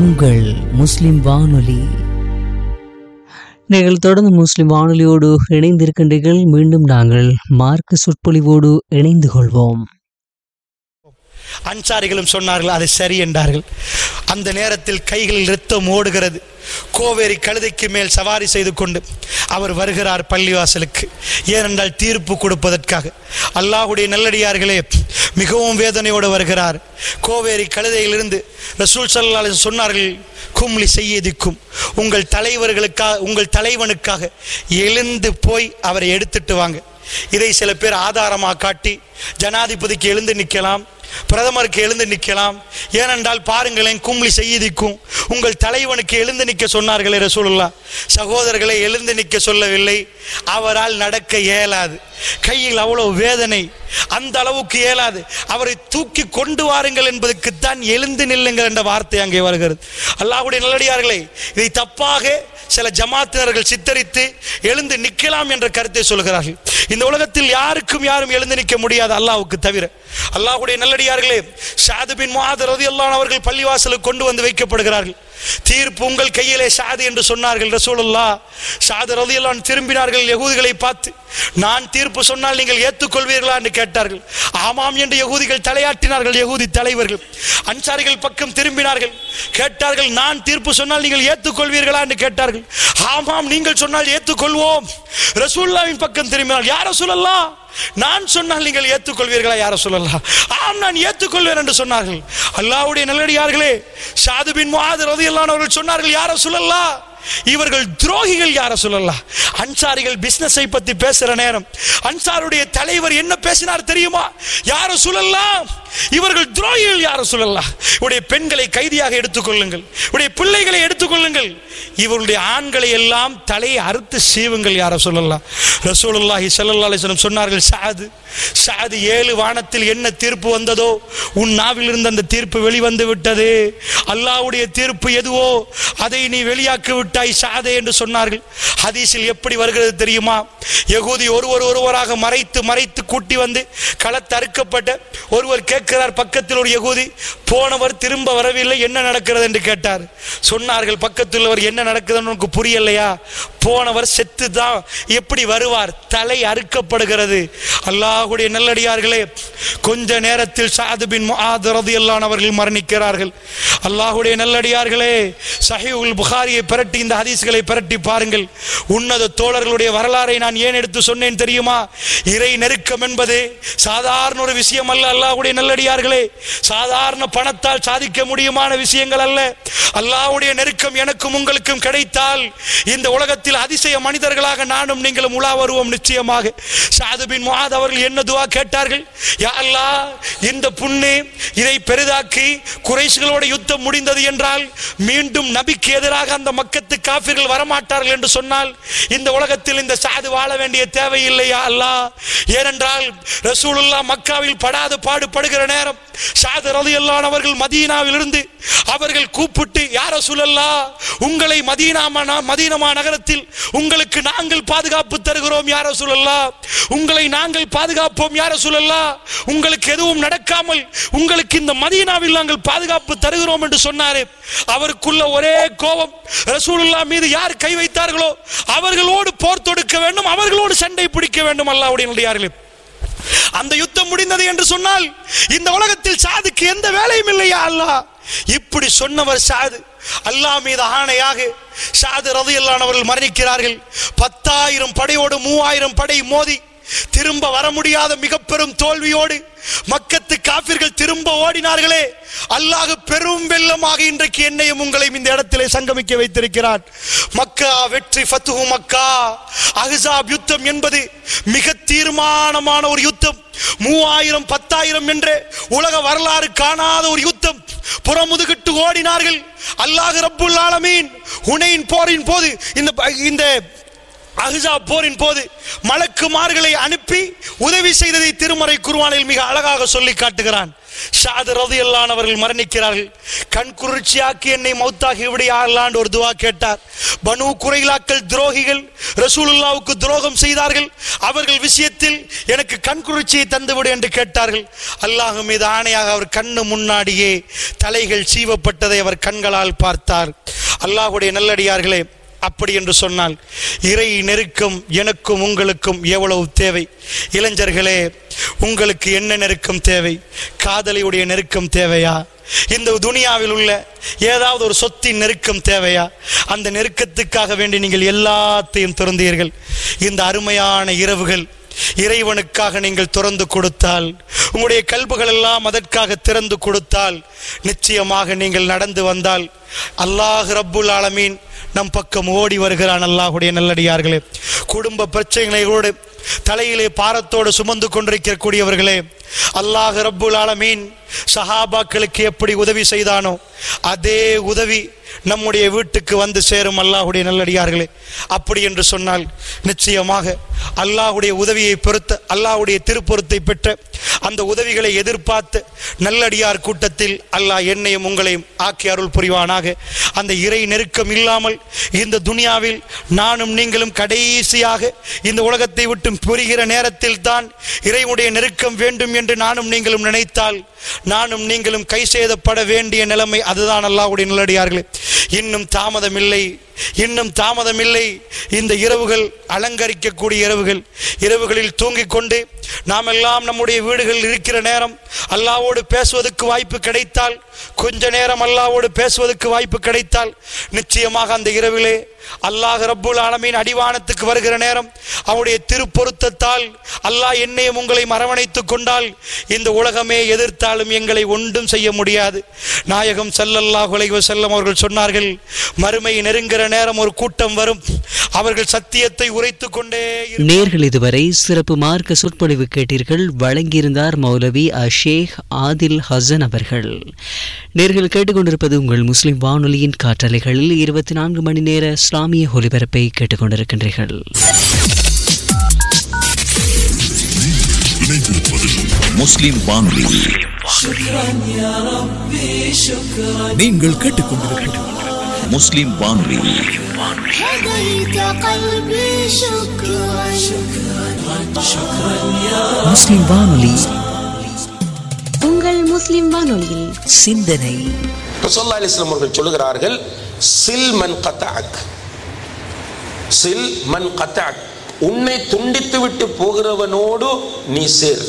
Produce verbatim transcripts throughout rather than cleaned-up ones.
உங்கள் முஸ்லிம் வானொலி. நீங்கள் தொடர்ந்து முஸ்லிம் வானொலியோடு இணைந்திருக்கின்றீர்கள். மீண்டும் நாங்கள் மார்க்க சொற்பொழிவோடு இணைந்து கொள்வோம். அன்சாரிகளும் சொன்னார்கள், அது சரி என்றார்கள். அந்த நேரத்தில் கைகளில் இரத்தம் ஓடுகிறது. கோவேரி கழுதைக்கு மேல் சவாரி செய்து கொண்டு அவர் வருகிறார் பள்ளிவாசலுக்கு. ஏனென்றால் தீர்ப்பு கொடுப்பதற்காக. அல்லாஹுடைய நல்லடியார்களே, மிகவும் வேதனையோடு வருகிறார். கோவேரி கழுதையிலிருந்து ரசூல் ஸல்லல்லாஹு அலைஹி வஸல்லம் சொன்னார்கள், கும்லி செய்யதிக்கும், உங்கள் தலைவர்களுக்காக உங்கள் தலைவனுக்காக எழுந்து போய் அவரை எடுத்துட்டு வாங்க. இதை சில பேர் ஆதாரமாக காட்டி ஜனாதிபதிக்கு எழுந்து நிற்கலாம், பிரதமருக்கு எழுந்து நிற்கலாம். ஏனென்றால் பாருங்களேன், கும்லி செய்யதிக்கும், உங்கள் தலைவனுக்கு எழுந்து நிற்க சொன்னார்களே ரசூலுல்லாஹ். சகோதரர்களை, எழுந்து நிற்க சொல்லவில்லை, அவரால் நடக்க இயலாது. கையில் அவ்வளவு வேதனை, அந்த அளவுக்கு இயலாது. அவரை தூக்கி கொண்டு வாருங்கள் என்பதற்குத்தான் எழுந்து நில்லுங்கள் என்ற வார்த்தை அங்கே வருகிறது. அல்லாஹ்வுடைய நல்லடியார்களே, இதை தப்பாக சில ஜமாத்தினர்கள் சித்தரித்து எழுந்து நிற்கலாம் என்ற கருத்தை சொல்கிறார்கள். இந்த உலகத்தில் யாருக்கும் யாரும் எழுந்து நிற்க முடியாது அல்லாஹ்வுக்கு தவிர. அல்லாஹ்வுடைய நல்லடியார்களே, ஸஅத் பின் முஆத் ரலியல்லாஹு அன்ஹு அவர்கள் பள்ளிவாசலுக்கு கொண்டு வந்து வைக்கப்படுகிறார்கள். தீர்ப்பு உங்கள் கையிலே ஸஅத் என்று சொன்னார்கள் ரசூலுல்லாஹ். ஸஅத் ரலியல்லாஹு அன்ஹு திரும்பினார்கள் யகூதிகளை பார்த்து. நான் தீர்ப்பு சொன்னால் நீங்கள் ஏற்றுக்கொள்வீர்களா என்று கேட்டார்கள். ஆமாம் என்று யகூதிகள் தலையாட்டினார்கள். யகூதி தலைவர்கள் அன்சாரிகள் பக்கம் திரும்பினார்கள், கேட்டார்கள், நான் தீர்ப்பு சொன்னால் நீங்கள் ஏற்றுக்கொள்வீர்களா என்று கேட்டார்கள். ஆமாம், நீங்கள் சொன்னால் ஏற்றுக்கொள்வோம். ரசூலுல்லாஹ்வின் பக்கம் திரும்பினார்கள், யார் ரசூலல்லாஹ், நான் சொன்னால் நீங்கள் ஏற்றுக்கொள்வீர்களா யார சொல்லலாம்? ஆம், நான் ஏற்றுக்கொள்வேன் என்று சொன்னார்கள். அல்லாஹ்வுடைய நல்லடியார்களே, ஸஅத் பின் முஆத் ரலியல்லாஹு அன்ஹு அவர்கள் சொன்னார்கள், யார சொல்லலாம், இவர்கள் துரோகிகள் யார சொல்லலாம். அன்சாரிகள் பிசினஸை பத்தி பேசுற நேரம் அன்சாருடைய தலைவர் என்ன பேசினார் தெரியுமா? யார சொல்லலாம், இவர்கள் துரோகிகள் யார சொல்லலாம். உடைய பெண்களை கைதியாக எடுத்துக்கொள்ளுங்கள், உடைய பிள்ளைகளை எடுத்துக்கொள்ளுங்கள், இவருடைய ஆண்களை எல்லாம் தலையை அறுத்து சீவுங்கள் யார சொல்லலாம். ரசூலுல்லாஹி ஸல்லல்லாஹு அலைஹி வஸல்லம் சொன்னார்கள், ஸஅத் ஸஅத் ஏழு வானத்தில் என்ன தீர்ப்பு வந்ததோ உன் நாவில் இருந்து அந்த தீர்ப்பு வெளிவந்து விட்டது. அல்லாஹ்வுடைய தீர்ப்பு எதுவோ அதை நீ வெளியாக்கி விட்டாய் ஸஅத் என்று சொன்னார்கள். ஹதீஸில் எப்படி வருகிறது தெரியுமா? யகூதி ஒருவர் ஒருவராக மறைத்து மறைத்து கூட்டி வந்து களத்தறுக்கப்பட்ட ஒருவர் கேட்கிறார், பக்கத்தில் ஒரு யகூதி, போனவர் திரும்ப வரவில்லை, என்ன நடக்கிறது என்று கேட்டார். சொன்னார்கள் பக்கத்தில், என்ன நடக்குதுன்னு உனக்கு புரியலையா? போனவர் செத்து தான் எப்படி வருவார்? தலை அறுக்கப்படுகிறது. அல்லாஹ்வுடைய நல்லடியார்களே, கொஞ்ச நேரத்தில் ஸஅத் பின் முஆத் ரலியல்லாஹு அன்ஹு அவர்கள் மரணிக்கிறார்கள். அல்லாஹ்வுடைய நல்லடியார்களே, ஸஹீஹுல் புகாரியை பிரட்டி இந்த ஹதீஸ்களை பிரட்டி பாருங்கள். உன்னத தோழர்களுடைய வரலாறை நான் ஏன் எடுத்து சொன்னேன் தெரியுமா? இறை நெருக்கம் என்பது சாதாரண ஒரு விஷயம் அல்ல. அல்லாஹ்வுடைய நல்லடியார்களே, சாதாரண பணத்தால் சாதிக்க முடியுமான விஷயங்கள் அல்ல. அல்லாஹ்வுடைய நெருக்கம் எனக்கும் உங்களுக்கும் கிடைத்தால் இந்த உலகத்தில் அதிசய மனிதர்களாக நானும் நீங்களும் உலா வருவோம் நிச்சயமாக. ஸஅத் பின் முஆத் அவர்கள் என்ன துஆ கேட்டார்கள்? யா அல்லாஹ், இந்த புண்ணு இதை பெரிதாக்கி குறைஷிகளோட யுத்தம் முடிந்தது என்றால் மீண்டும் நபிக்கு எதிராக அந்த மக்கத்து காஃபிர்கள் வரமாட்டார்கள் என்று சொன்னால் இந்த உலகத்தில் இந்த ஸஅத் வாழ வேண்டிய தேவையில்லை யா அல்லாஹ். ஏனென்றால் ரசூலுல்லாஹ் மக்காவில் படாத பாடுபடுகிற நேரம் ஸஅத் ரலியல்லாஹு அன்ஹு அவர்கள் மதீனாவில் இருந்து அவர்கள் கூப்பிட்டு, யா ரசூலல்லாஹ், உங்களை மதீனா மதீனா நகரத்தில் உங்களுக்கு நாங்கள் பாதுகாப்பு தருகிறோம் யா ரசூலல்லாஹ், உங்களை நாங்கள் பாதுகாப்போம் யா ரசூலல்லாஹ், உங்களுக்கு எதுவும் நடக்காமல் உங்களுக்கு இந்த மதீனாவில் நாங்கள் பாதுகாப்பு தருகிறோம் என்று சொன்னாரே. அவருக்குள்ள ஒரே கோபம், ரசூலுல்லாஹ் மீது யார் கை வைத்தார்களோ அவர்களோடு போர் தொடுக்க வேண்டும், அவர்களோடு சண்டை பிடிக்க வேண்டும். அல்லாஹ்வுடைய நல்லடியார்களே, அந்த யுத்தம் முடிந்தது என்று சொன்னால் இந்த உலகத்தில் ஸஅதுக்கு எந்த வேலையும் இல்லையா அல்லாஹ். இப்படி சொன்னவர் ஸஅத். அல்லாஹ் மீது ஆணையாக ஸஅத் ரலியல்லாஹு அன்ஹு அவர்கள் மரணிக்கிறார்கள். பத்தாயிரம் படையோடு மூவாயிரம் படை மோதி திரும்ப வர முடியாத மிக பெரும் தோல்வியோடு மக்கத்து காபிர்கள் திரும்ப ஓடினார்களே. அல்லாஹ் பெரும் வெள்ளமாக இன்றைக்கு என்னையும் உங்களையும் இந்த இடத்திலே சங்கமிக்க வைத்திருக்கிறார். மக்கா வெற்றி, ஃபத்ஹு மக்கா, அஹ்ஸாப் யுத்தம் என்பது மிக தீர்மானமான ஒரு யுத்தம். மூவாயிரம் பத்தாயிரம் என்ற உலக வரலாறு காணாத ஒரு யுத்தம். புறமுதுகிட்டு ஓடினார்கள். அல்லாஹ் ரப்புல் ஆலமீன் ஹுனைன் போரின் போது, இந்த இந்த அஹ்ஸாப் போரின் போது மலக்குமார்களை அனுப்பி உதவி செய்ததை திருமறை குர்ஆனில் மிக அழகாக சொல்லி காட்டுகிறான். ஷாத் ரலியல்லாஹு அன்ஹு அவர்கள் மரணிக்கிறார்கள். கண் குளிர்ச்சியாக்கி என்னை மௌத்தாகி விட யாரெல்லாம் ஒரு துவா கேட்டார். பனு குறைலாக்கள் துரோகிகள், ரசூலுல்லாஹ்வுக்கு துரோகம் செய்தார்கள், அவர்கள் விஷயத்தில் எனக்கு கண் குளிர்ச்சியை தந்துவிடு என்று கேட்டார்கள். அல்லாஹ் மீது ஆணையாக அவர் கண்ணு முன்னாடியே தலைகள் சீவப்பட்டதை அவர் கண்களால் பார்த்தார். அல்லாஹ்வுடைய நல்லடியார்களே, அப்படி என்று சொன்னால் இறை நெருக்கம் எனக்கும் உங்களுக்கும் எவ்வளவு தேவை. இளைஞர்களே, உங்களுக்கு என்ன நெருக்கம் தேவை? காதலியுடைய நெருக்கம் தேவையா? இந்த துனியாவில் உள்ள ஏதாவது ஒரு சொத்தின் நெருக்கம் தேவையா? அந்த நெருக்கத்துக்காக வேண்டி நீங்கள் எல்லாத்தையும் திறந்தீர்கள். இந்த அருமையான இரவுகள் இறைவனுக்காக நீங்கள் திறந்து கொடுத்தால், உங்களுடைய கல்புகள் எல்லாம் அதற்காக திறந்து கொடுத்தால், நிச்சயமாக நீங்கள் நடந்து வந்தால் அல்லாஹ் ரப்புல் ஆலமீன் நம் பக்கம் ஓடி வருகிறான். அல்லாஹுடைய நல்லடியார்களே, குடும்ப பிரச்சனைகளோடு தலையிலே பாரத்தோடு சுமந்து கொண்டிருக்கக்கூடியவர்களே, அல்லாஹ் ரப்புல் ஆலமீன் சஹாபாக்களுக்கு எப்படி உதவி செய்தானோ அதே உதவி நம்முடைய வீட்டுக்கு வந்து சேரும். அல்லாஹுடைய நல்லடியார்களே, அப்படி என்று சொன்னால் நிச்சயமாக அல்லாஹுடைய உதவியை பொறுத்த, அல்லாஹுடைய திருப்பொருத்தை பெற்ற அந்த உதவிகளை எதிர்பார்த்து நல்லடியார் கூட்டத்தில் அல்லாஹ் என்னையும் உங்களையும் ஆக்கி அருள் புரிவானாக. அந்த இறை நெருக்கம் இல்லாமல் இந்த துனியாவில் நானும் நீங்களும் கடைசியாக இந்த உலகத்தை விட்டு புரிகிற நேரத்தில் தான் இறைவனுடைய நெருக்கம் வேண்டும் என்று நானும் நீங்களும் நினைத்தால் நானும் நீங்களும் கை செய்தப்பட வேண்டிய நிலைமை அதுதான். அல்லாஹ்வுடைய நல்லடியார்களே, இன்னும் தாமதமில்லை, இன்னும் தாமதமில்லை. இந்த இரவுகள் அலங்கரிக்கக்கூடிய இரவுகள், இரவுகளில் தூங்கிக் கொண்டு நாம் எல்லாம் நம்முடைய வீடுகளில் இருக்கிற நேரம் அல்லாஹ்வோடு பேசுவதற்கு வாய்ப்பு கிடைத்தால், கொஞ்ச நேரம் அல்லாஹ்வோடு பேசுவதற்கு வாய்ப்பு கிடைத்தால், நிச்சயமாக அந்த இரவிலே அல்லாஹ் ரப்புல் ஆலமீன் அடிவானத்துக்கு வருகிற நேரம் அவருடைய திருப்பொருத்தத்தால் அல்லாஹ் என்னையும் உங்களையும் அரவணைத்துக் கொண்டால் இந்த உலகமே எதிர்த்தாலும் எங்களை ஒன்றும் செய்ய முடியாது. நாயகம் ஸல்லல்லாஹு அலைஹி வஸல்லம் அவர்கள் சொன்னார்கள், மறுமை நெருங்கிற நேரம் ஒரு கூட்டம் வரும், அவர்கள் சத்தியத்தை உரைத்துக் கொண்டே. நேர்கள் இதுவரை சிறப்பு மார்க்க சொற்பொழிவு கேட்டீர்கள். வழங்கியிருந்தார் மௌலவி ஷேக் ஆதில் ஹசன் அவர்கள். நேர்கள் கேட்டுக்கொண்டிருப்பது உங்கள் முஸ்லிம் வானொலியின் காற்றலைகளில் இருபத்தி நான்கு மணி நேர இஸ்லாமிய ஒலிபரப்பை கேட்டுக்கொண்டிருக்கின்றீர்கள். முஸ்லிம் வானொலி நீங்கள் கேட்டுக்கொண்டிருப்பது முஸ்லிம் வானொலி. முஸ்லிம் வானொலி, உங்கள் முஸ்லிம் வானொலியில் சிந்தனை. ரசூலுல்லாஹி அலைஹி வஸல்லம் அவர்கள் சொல்கிறார்கள், சில் மன் கதஅக், சில் மன் கதஅக், உன்னை துண்டித்து விட்டு போகிறவனோடு நீ சேர்.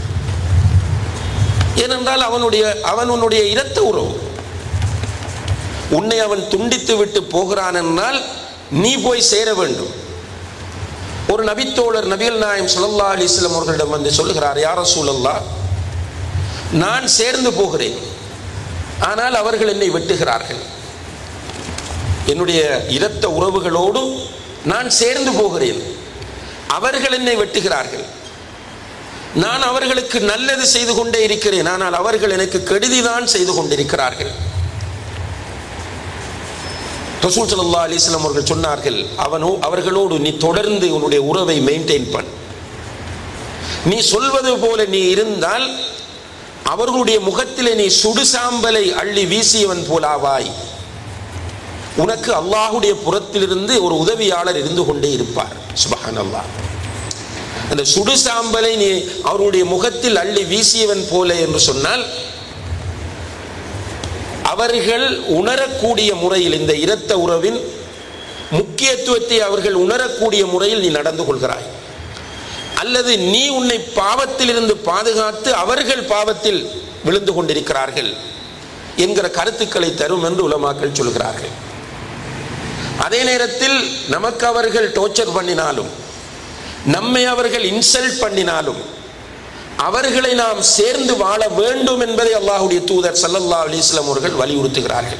ஏனென்றால் அவனுடைய அவன் உன்னுடைய இரத்த உறவு. உன்னை அவன் துண்டித்து விட்டு போகிறான் என்றால் நீ போய் சேர வேண்டும். ஒரு நபித்தோழர் நபிகள் நாயகம் ஸல்லல்லாஹு அலைஹி வஸல்லம் அவர்களிடம் வந்து சொல்கிறார், யா ரசூலல்லாஹ், நான் சேர்ந்து போகிறேன், ஆனால் அவர்கள் என்னை வெட்டுகிறார்கள். என்னுடைய இரத்த உறவுகளோடு நான் சேர்ந்து போகிறேன், அவர்கள் என்னை வெட்டுகிறார்கள். நான் அவர்களுக்கு நல்லது செய்து கொண்டே இருக்கிறேன், ஆனால் அவர்கள் எனக்கு கெடுதிதான் செய்து கொண்டிருக்கிறார்கள். ரசூல் ஸல்லல்லாஹு அலைஹி வஸல்லம் அவர்கள் சொன்னார்கள், அவனோ அவர்களோடு நீ தொடர்ந்து உன்னுடைய உறவை மெயின்டைன் பண்ண. நீ சொல்வது போல நீ இருந்தால் அவர்களுடைய முகத்திலே நீ சுடு சாம்பலை அள்ளி வீசியவன் போலாவாய். உனக்கு அல்லாஹுடைய புறத்திலிருந்து ஒரு உதவியாளர் இருந்து கொண்டே இருப்பார். சுப்ஹானல்லாஹ். அந்த சுடு சாம்பலை நீ அவருடைய முகத்தில் அள்ளி வீசியவன் போல என்று சொன்னால் அவர்கள் உணரக்கூடிய முறையில், இந்த இரத்த உறவின் முக்கியத்துவத்தை அவர்கள் உணரக்கூடிய முறையில் நீ நடந்து கொள்கிறாய். அல்லது நீ உன்னை பாவத்தில் இருந்து பாதுகாத்து அவர்கள் பாவத்தில் விழுந்து கொண்டிருக்கிறார்கள் என்கிற கருத்துக்களை தரும் என்று உலமாக்கள் சொல்கிறார்கள். அதே நேரத்தில் நமக்கு அவர்கள் டோர்ச்சர் பண்ணினாலும், நம்மை அவர்கள் இன்சல்ட் பண்ணினாலும், அவர்களை நாம் சேர்ந்து வாழ வேண்டும் என்பதை அல்லாஹ்வுடைய தூதர் ஸல்லல்லாஹு அலைஹி வஸல்லம் அவர்கள் வலியுறுத்துகிறார்கள்.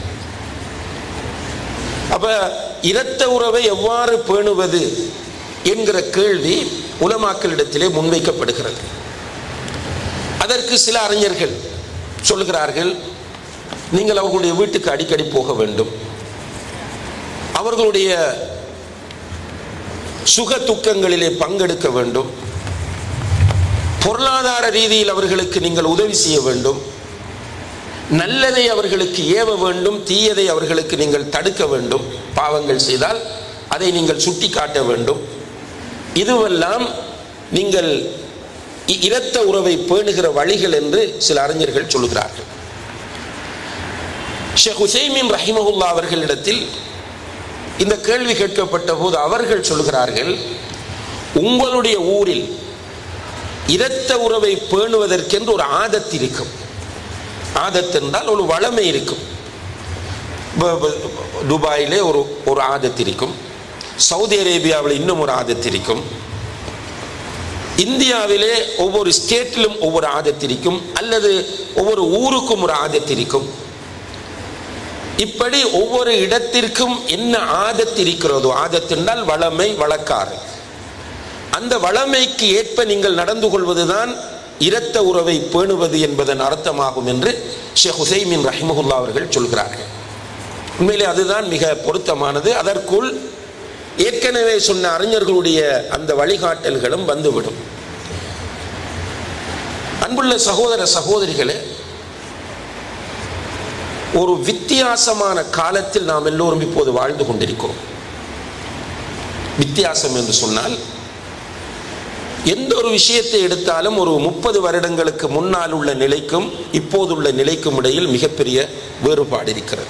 அப்ப இரத்த உறவை எவ்வாறு பேணுவது என்கிற கேள்வி உலமாக்களிடத்திலே முன்வைக்கப்படுகிறது. அதற்கு சில அறிஞர்கள் சொல்கிறார்கள், நீங்கள் அவர்களுடைய வீட்டுக்கு அடிக்கடி போக வேண்டும், அவர்களுடைய சுக துக்கங்களிலே பங்கெடுக்க வேண்டும், பொருளாதார ரீதியில் அவர்களுக்கு நீங்கள் உதவி செய்ய வேண்டும், நல்லதை அவர்களுக்கு ஏவ வேண்டும், தீயதை அவர்களுக்கு நீங்கள் தடுக்க வேண்டும். பாவங்கள் செய்தால் அதை நீங்கள் சுட்டி காட்ட வேண்டும். இதுவெல்லாம் நீங்கள் இரத்த உறவை பேணுகிற வழிகள் என்று சில அறிஞர்கள் சொல்கிறார்கள். ஷேக் உசைமீன் ரஹிமஹுல்லா அவர்களிடத்தில் இந்த கேள்வி கேட்கப்பட்ட போது அவர்கள் சொல்கிறார்கள், உங்களுடைய ஊரில் இரத்த உறவை பேணுவதற்கென்று ஒரு ஆதத் இருக்கும். ஆதத் என்றால் ஒரு வளமை இருக்கும். துபாயிலே ஒரு ஒரு ஆதத் இருக்கும், சவுதி அரேபியாவில் இன்னும் ஒரு ஆதத் இருக்கும், இந்தியாவிலே ஒவ்வொரு ஸ்டேட்டிலும் ஒவ்வொரு ஆதத் இருக்கும், அல்லது ஒவ்வொரு ஊருக்கும் ஒரு ஆதத் இருக்கும். இப்படி ஒவ்வொரு இடத்திற்கும் என்ன ஆதத் இருக்கிறதோ, ஆதத் என்றால் வளமை, வழக்காறு, அந்த வளமைக்கு ஏற்ப நீங்கள் நடந்து கொள்வதுதான் இரத்த உறவை பேணுவது என்பதன் அர்த்தமாகும் என்று ஷேக் உசைமீன் ரஹிமஹுல்லா அவர்கள் சொல்கிறார்கள். உண்மையிலே அதுதான் மிக பொருத்தமானது. அதற்குள் ஏற்கனவே சொன்ன அறிஞர்களுடைய அந்த வழிகாட்டல்களும் வந்துவிடும். அன்புள்ள சகோதர சகோதரிகளே, ஒரு வித்தியாசமான காலத்தில் நாம் எல்லோரும் இப்போது வாழ்ந்து கொண்டிருக்கிறோம். வித்தியாசம் என்று சொன்னால், எந்த ஒரு விஷயத்தை எடுத்தாலும் ஒரு முப்பது வருடங்களுக்கு முன்னால் உள்ள நிலைக்கும் இப்போதுள்ள நிலைக்கும் இடையில் மிகப்பெரிய வேறுபாடு இருக்கிறது.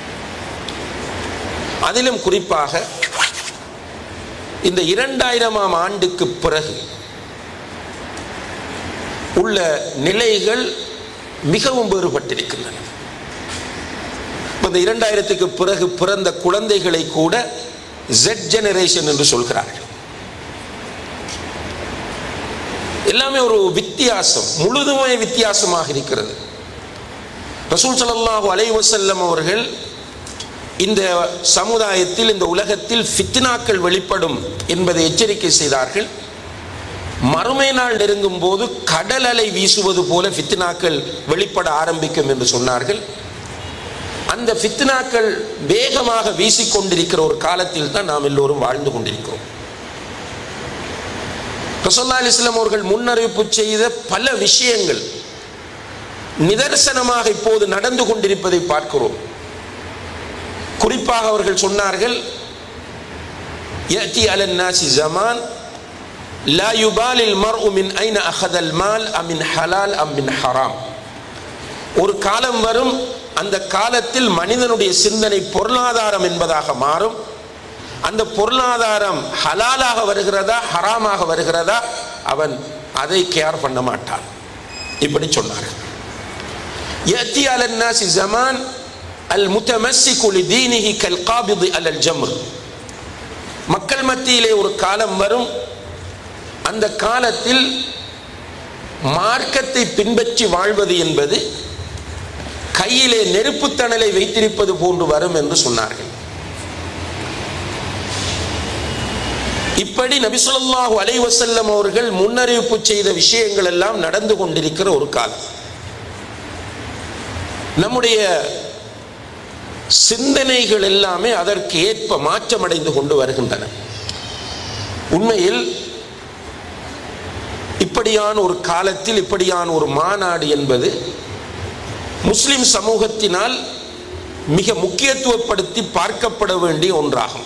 அதிலும் குறிப்பாக இந்த இரண்டாயிரமாம் ஆண்டுக்கு பிறகு உள்ள நிலைகள் மிகவும் வேறுபட்டிருக்கின்றன. இந்த இரண்டாயிரத்துக்கு பிறகு பிறந்த குழந்தைகளை கூட ஜெட் ஜெனரேஷன் என்று சொல்கிறார்கள். எல்லாமே ஒரு வித்தியாசம், முழுதுமே வித்தியாசமாக இருக்கிறது. ரசூல் ஸல்லல்லாஹு அலைஹி வஸல்லம் அவர்கள் இந்த சமுதாயத்தில், இந்த உலகத்தில் ஃபித்னாக்கள் வெளிப்படும் என்பதை எச்சரிக்கை செய்தார்கள். மறுமை நாள் நெருங்கும் போது கடல் அலை வீசுவது போல ஃபித்னாக்கள் வெளிப்பட ஆரம்பிக்கும் என்று சொன்னார்கள். அந்த ஃபித்னாக்கள் வேகமாக வீசிக்கொண்டிருக்கிற ஒரு காலத்தில் தான் நாம் எல்லோரும் வாழ்ந்து கொண்டிருக்கிறோம். ரசூலுல்லாஹி அலைஹி வஸல்லம் அவர்கள் முன்னறிவிப்பு செய்த பல விஷயங்கள் நிதர்சனமாக இப்போது நடந்து கொண்டிருப்பதை பார்க்கிறோம். குறிப்பாக அவர்கள் சொன்னார்கள், يأتي على الناس زمان لا يبالي المرء من أين أخذ المال أم من حلال أم من حرام. ஒரு காலம் வரும், அந்த காலத்தில் மனிதனுடைய சிந்தனை பொருளாதாரம் என்பதாக மாறும். அந்த பொருளாதாரம் ஹலாலாக வருகிறதா ஹராமாக வருகிறதா அவன் அதை கேர் பண்ண மாட்டான். இப்படி சொன்னார்கள். يأتي على الناس زمان المتمسك لدينه كالقابض على الجمر. மக்கள் மத்தியிலே ஒரு காலம் வரும், அந்த காலத்தில் மார்க்கத்தை பின்பற்றி வாழ்வது என்பது கையிலே நெருப்பு தணலை வைத்திருப்பது போன்று வரும் என்று சொன்னார்கள். இப்படி நபி ஸல்லல்லாஹு அலைஹி வஸல்லம் அவர்கள் முன்னறிவிப்பு செய்த விஷயங்கள் எல்லாம் நடந்து கொண்டிருக்கிற ஒரு காலம். நம்முடைய சிந்தனைகள் எல்லாமே அதற்கு ஏற்ப மாற்றமடைந்து கொண்டு வருகின்றன. உண்மையில் இப்படியான ஒரு காலத்தில் இப்படியான ஒரு மாநாடு என்பது முஸ்லிம் சமூகத்தினால் மிக முக்கியத்துவப்படுத்தி பார்க்கப்பட வேண்டிய ஒன்றாகும்.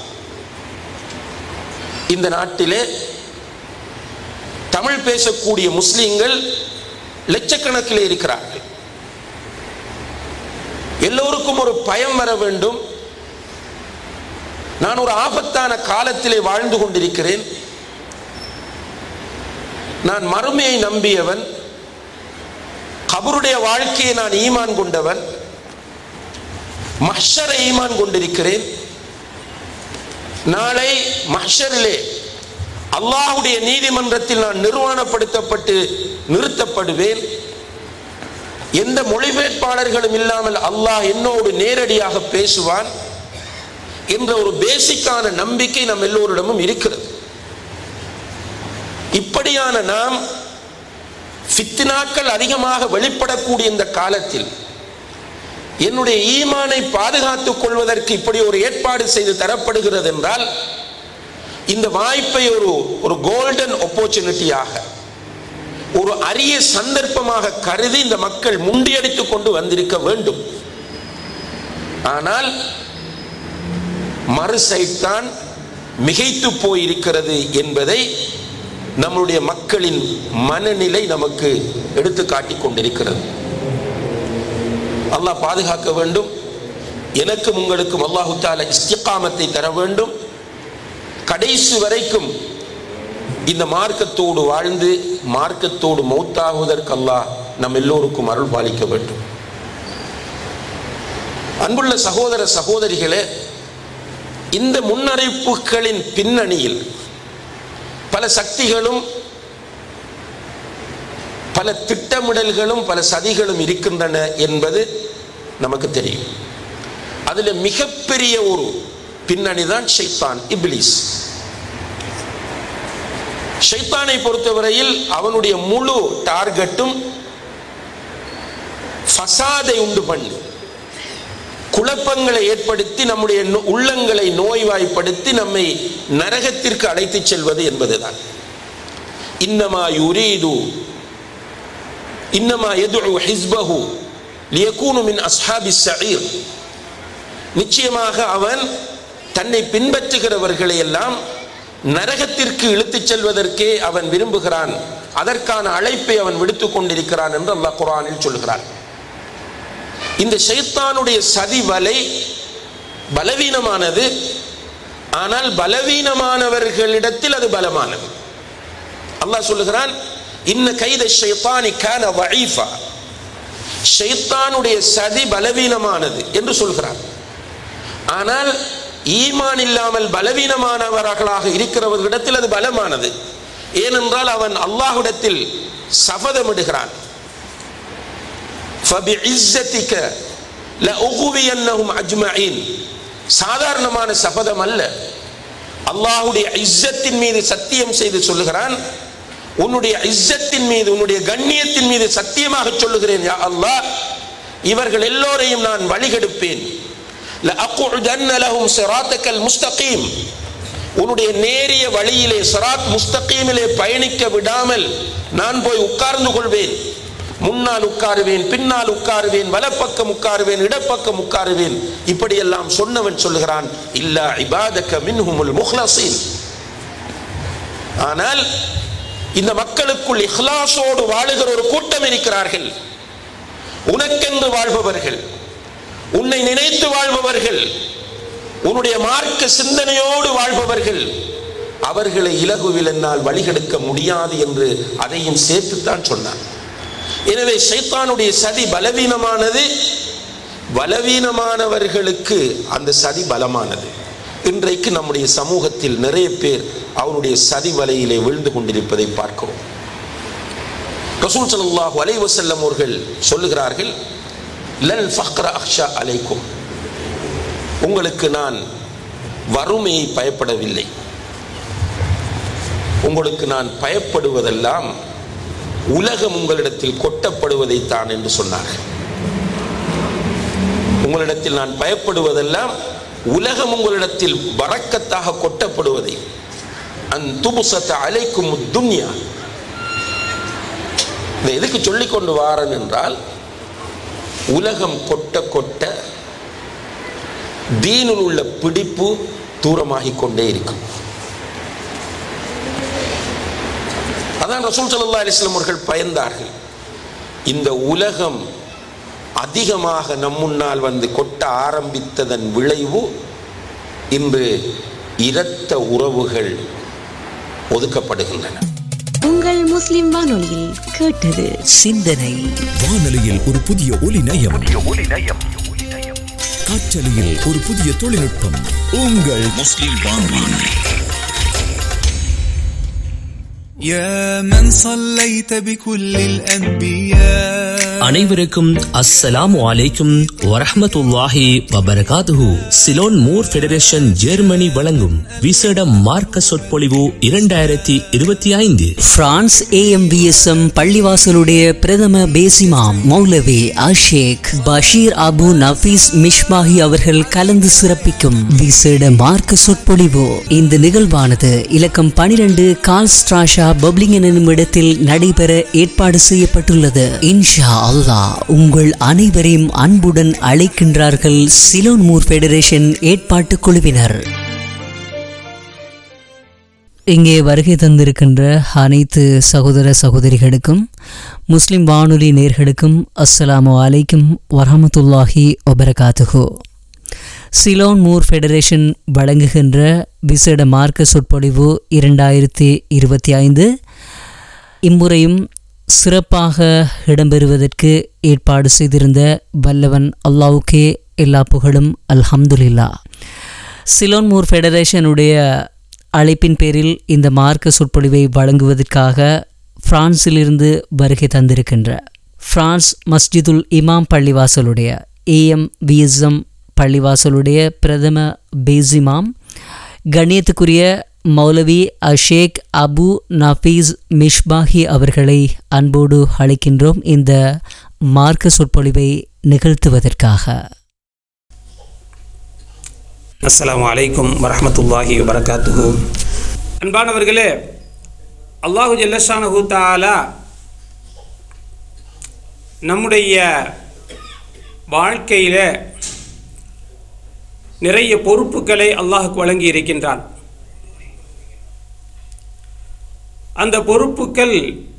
இந்த நாட்டிலே தமிழ் பேசக்கூடிய முஸ்லிம்கள் லட்சக்கணக்கில் இருக்கிறார்கள். எல்லோருக்கும் ஒரு பயம் வர வேண்டும். நான் ஒரு ஆபத்தான காலத்திலே வாழ்ந்து கொண்டிருக்கிறேன், நான் மறுமையை நம்பியவன், கபருடைய வாழ்க்கையை நான் ஈமான் கொண்டவன், மஹ்ஷரை ஈமான் கொண்டிருக்கிறேன். நாளை மஹ்ஷரிலே அல்லாஹ்வுடைய நீதிமன்றத்தில் நான் நிர்வாணப்படுத்தப்பட்டு நிறுத்தப்படுவேன். எந்த மொழிபெயர்ப்பாளர்களும் இல்லாமல் அல்லாஹ் என்னோடு நேரடியாக பேசுவான் என்ற ஒரு பேசிக்கான நம்பிக்கை நம் எல்லோரிடமும் இருக்கிறது. இப்படியான நாம் ஃபித்னாக்கள் அதிகமாக வெளிப்படக்கூடிய இந்த காலத்தில் என்னுடைய ஈமானை பாதுகாத்துக் கொள்வதற்கு இப்படி ஒரு ஏற்பாடு செய்து தரப்படுகிறது என்றால், இந்த வாய்ப்பை ஒரு ஒரு கோல்டன் ஆப்பர்ச்சுனிட்டியாக, ஒரு அரிய சந்தர்ப்பமாக கருதி இந்த மக்கள் முண்டியடித்துக் கொண்டு வந்திருக்க வேண்டும். ஆனால் மறு சைத்தான் மிகைத்து போயிருக்கிறது என்பதை நம்முடைய மக்களின் மனநிலை நமக்கு எடுத்து காட்டிக் கொண்டிருக்கிறது. அல்லாஹ் பாதுகாக்க வேண்டும். எனக்கும் உங்களுக்கும் அல்லாஹு தஆலா இஸ்திகாமத்தை தர வேண்டும். கடைசி வரைக்கும் இந்த மார்க்கத்தோடு வாழ்ந்து மார்க்கத்தோடு மௌத்தாகுவதற்கு அல்லாஹ் நம் எல்லோருக்கும் அருள் பாலிக்க வேண்டும். அன்புள்ள சகோதர சகோதரிகளே, இந்த முன்னறிவிப்புகளின் பின்னணியில் பல சக்திகளும் பல திட்டமிடல்களும் பல சதிகளும் இருக்கின்றன என்பது நமக்கு தெரியும். அதில் மிகப்பெரிய ஒரு பின்னணி தான் ஷைத்தான், இப்லீஸ். ஷைத்தானை பொறுத்தவரையில் அவனுடைய முழு டார்கெட்டும் ஃபசாதை உண்டு பண்ணி குழப்பங்களை ஏற்படுத்தி நம்முடைய உள்ளங்களை நோய்வாய்ப்படுத்தி நம்மை நரகத்திற்கு அழைத்து செல்வது என்பதுதான். இன்னமா யுரீது இன்னமா யதுஉ ஹிஸ்பஹு லியகூனு மின் அஸ்ஹாபிஸ் ஸஈர். நிச்சயமாக அவன் தன்னை பின்பற்றுகிறவர்களை எல்லாம் நரகத்திற்கு இழுத்துச் செல்வதற்கே அவன் விரும்புகிறான். அதற்கான அழைப்பை அவன் விடுத்துக் கொண்டிருக்கிறான் என்று அல்லாஹ் குர்ஆனில் சொல்கிறான். இந்த ஷைத்தானுடைய சதி வலை பலவீனமானது. ஆனால் பலவீனமானவர்களிடத்தில் அது பலமானது. அல்லாஹ் சொல்லுகிறான், இன்ன கைத ஷைத்தானி கான வஈஃபா. ஷைத்தானுடைய சதி பலவீனமானது என்று சொல்கிறான். ஆனால் ஈமான் இல்லாமல் பலவீனமானவர்களாக இருக்கிறவர்களிடத்தில் அது பலமானது. ஏனென்றால் அவன் அல்லாஹ்விடத்தில் சபதமிடுகிறான், ஃபபிஇஸ்ஸதிக லஉகுவியன்னஹும் அஜ்மஈன். சாதாரணமான சபதம் அல்ல. அல்லாஹ்வுடைய இஸ்ஸத்தின் மீது சத்தியம் செய்து சொல்லுகிறான், உன்னுடைய இஸ்ஸத்தின் மீது உன்னுடைய கண்ணியத்தின் மீது சத்தியமாக சொல்லுகிறேன் யா அல்லாஹ், இவர்கள் எல்லோரையும் நான் வழிகெடுப்பேன். லஅகுதன்ன லஹும் ஸிராத்தகல் முஸ்தகீம். உன்னுடைய நேரிய வழியிலே ஸிராத் முஸ்தகீமிலே பயணிக்க விடாமல் நான் போய் உட்கார்ந்து கொள்வேன். முன்னால் உட்காருவேன், பின்னால் உட்காருவேன், வலப்பக்கம் உட்காருவேன், இடப்பக்கம் உட்காருவேன். இப்படியெல்லாம் சொன்னவன் சொல்லுகிறான், இல்லா இபாதக மின்ஹுமுல் முஹ்லஸீன். ஆனால் இந்த மக்களுக்குள் இஹ்லாஸோடு வாழுகிற ஒரு கூட்டம் இருக்கிறார்கள். உனக்கென்று வாழ்பவர்கள், உன்னை நினைத்து வாழ்பவர்கள், உன்னுடைய மார்க்க சிந்தனையோடு வாழ்பவர்கள். அவர்களை இலகுவில் என்னால் வழிகெடுக்க முடியாது என்று அதையும் சேர்த்துத்தான் சொன்னான். எனவே ஷைத்தானுடைய சதி பலவீனமானது. பலவீனமானவர்களுக்கு அந்த சதி பலமானது. இன்றைக்கு நம்முடைய சமூகத்தில் நிறைய பேர் அவனுடைய சதி வலையிலே விழுந்து கொண்டிருப்பதை பார்க்கிறோம். ரசூல் ஸல்லல்லாஹு அலைஹி வஸல்லம் அவர்கள் சொல்லுகிறார்கள், லல் ஃபக்ர அக்ஷா அலைக்கும். உங்களுக்கு நான் வறுமையை பயப்படவில்லை, உங்களுக்கு நான் பயப்படுவதெல்லாம் உலகம் உங்களிடத்தில் கொட்டப்படுவதைத்தான் என்று சொன்னார்கள். உங்களிடத்தில் நான் பயப்படுவதெல்லாம் உலகம் உங்களிடத்தில் பரக்கத்தாக கொட்டப்படுவதை. அன் துபுஸத அலைக்கும் துன்யா. இதை எதுக்கு சொல்லிக் கொண்டு வாரன் என்றால், உலகம் கொட்ட கொட்ட தீனில் உள்ள பிடிப்பு தூரமாகிக் கொண்டே இருக்கும். அதான் ரசூல் ஸல்லல்லாஹு அலைஹி வஸல்லம் அவர்கள் பயந்தார்கள். இந்த உலகம் அதிகமாக நம் முன்னால் வந்து கொட்ட ஆரம்பித்ததன் விளைவு இன்று இரத்த உறவுகள் ஒதுக்கப்படுகின்றன. உங்கள் முஸ்லிம் வானொலியில் கேட்டது சிந்தனை. வானொலியில் ஒரு புதிய ஒலி நயம், காற்றலையில் ஒரு புதிய தொழில்நுட்பம். உங்கள் முஸ்லிம் வானொலி. يا من صليت بكل الأنبياء. அனைவருக்கும் அஸ்ஸலாமு அலைக்கும் வரஹ்மத்துல்லாஹி வபரகாத்துஹு. சிலோன் மூர் ஃபெடரேஷன் ஜெர்மனி வழங்கும் விசேட மார்க்க சொற்பொழிவு இரண்டாயிரத்தி இருபத்தி ஐந்து. பிரான்ஸ் ஏஎம்பிஎஸ்எம் பள்ளிவாசலுடைய பிரதம பேசிமாம் மௌலவி அஷேக் பஷீர் அபு நஃபீஸ் மிஷ்மாஹி அவர்கள் கலந்து சிறப்பிக்கும் விசேட மார்க்க சொற்பொழிவு. இந்த நிகழ்வானது இலக்கம் பனிரெண்டு கால்ஸ்ட்ராஷா பப்ளிங் எனும் இடத்தில் நடைபெற ஏற்பாடு செய்யப்பட்டுள்ளது. இன்ஷா அல்லாஹ் உங்கள் அனைவரையும் அன்புடன் அழைக்கின்றார்கள் சிலோன் மூர் ஃபெடரேஷன் ஏற்பாட்டு குழுவினர். இங்கே வருகை தந்திருக்கின்ற அனைத்து சகோதர சகோதரிகளுக்கும் முஸ்லிம் வானொலி நேர்களுக்கும் அஸ்ஸலாமு அலைக்கும் வரஹமத்துல்லாஹி வபரகாத்துஹு. சிலோன் மூர் ஃபெடரேஷன் வழங்குகின்ற விசேட மார்க்க சொற்பொழிவு இரண்டாயிரத்தி இருபத்தி ஐந்து இம்முறையும் சிறப்பாக இடம்பெறுவதற்கு ஏற்பாடு செய்திருந்த வல்லவன் அல்லாஹ்வுக்கே எல்லா புகழும் அல்ஹம்துலில்லா. சிலோன் மூர் ஃபெடரேஷனுடைய அழைப்பின் பேரில் இந்த மார்க்க சொற்பொழிவை வழங்குவதற்காக பிரான்சிலிருந்து வருகை தந்திருக்கின்ற பிரான்ஸ் மஸ்ஜிதுல் இமாம் பள்ளிவாசலுடைய ஏஎம் விஎஸ்எம் பள்ளிவாசலுடைய பிரதம பேசிமாம் கண்ணியத்துக்குரிய மௌலவி அஷேக் அபு நஃபீஸ் மிஷ்பாஹி அவர்களை அன்போடு அழைக்கின்றோம் இந்த மார்க்க சொற்பொழிவை நிகழ்த்துவதற்காக. அஸ்ஸலாமு அலைக்கும் வரஹ்மத்துல்லாஹி வபரகாத்துஹு. அன்பானவர்களே, அல்லாஹு ஜல்லஷானஹு தஆலா நம்முடைய வாழ்க்கையில் நிறைய பொறுப்புகளை அல்லாஹுக்கு வழங்கி இருக்கின்றான். அந்த பொறுப்புகள்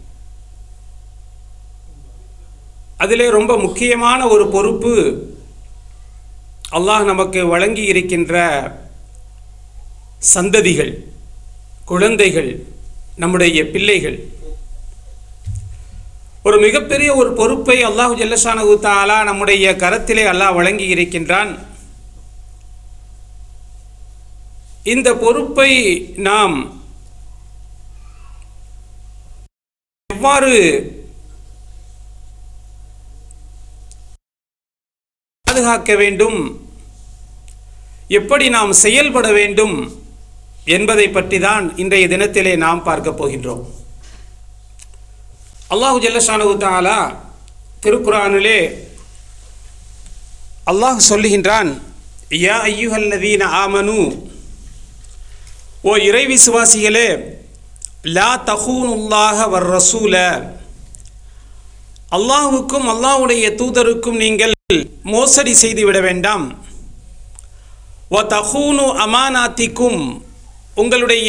அதிலே ரொம்ப முக்கியமான ஒரு பொறுப்பு அல்லாஹ் நமக்கு வழங்கி இருக்கின்ற சந்ததிகள், குழந்தைகள், நம்முடைய பிள்ளைகள். ஒரு மிகப்பெரிய ஒரு பொறுப்பை அல்லாஹு ஜல்லஷானஹு தஆலா நம்முடைய கரத்திலே அல்லாஹ் வழங்கி இருக்கின்றான். இந்த பொறுப்பை நாம் எவ்வாறு பாதுகாக்க வேண்டும், எப்படி நாம் செயல்பட வேண்டும் என்பதை பற்றி தான் இன்றைய தினத்திலே நாம் பார்க்க போகின்றோம். அல்லாஹு ஜல்லஷானஹு தஆலா திருக்குர்ஆனிலே அல்லாஹ் சொல்லுகின்றான், யா அய்யுஹல்லதீன ஆமனு, ஓ இறை விசுவாசிகளே, லா தஹூனுல்லாஹ வர் ரசூல, அல்லாஹுக்கும் அல்லாஹ்வுடைய தூதருக்கும் நீங்கள் மோசடி செய்துவிட வேண்டாம். வ தஹூனு அமானாத்திக்கும், உங்களுடைய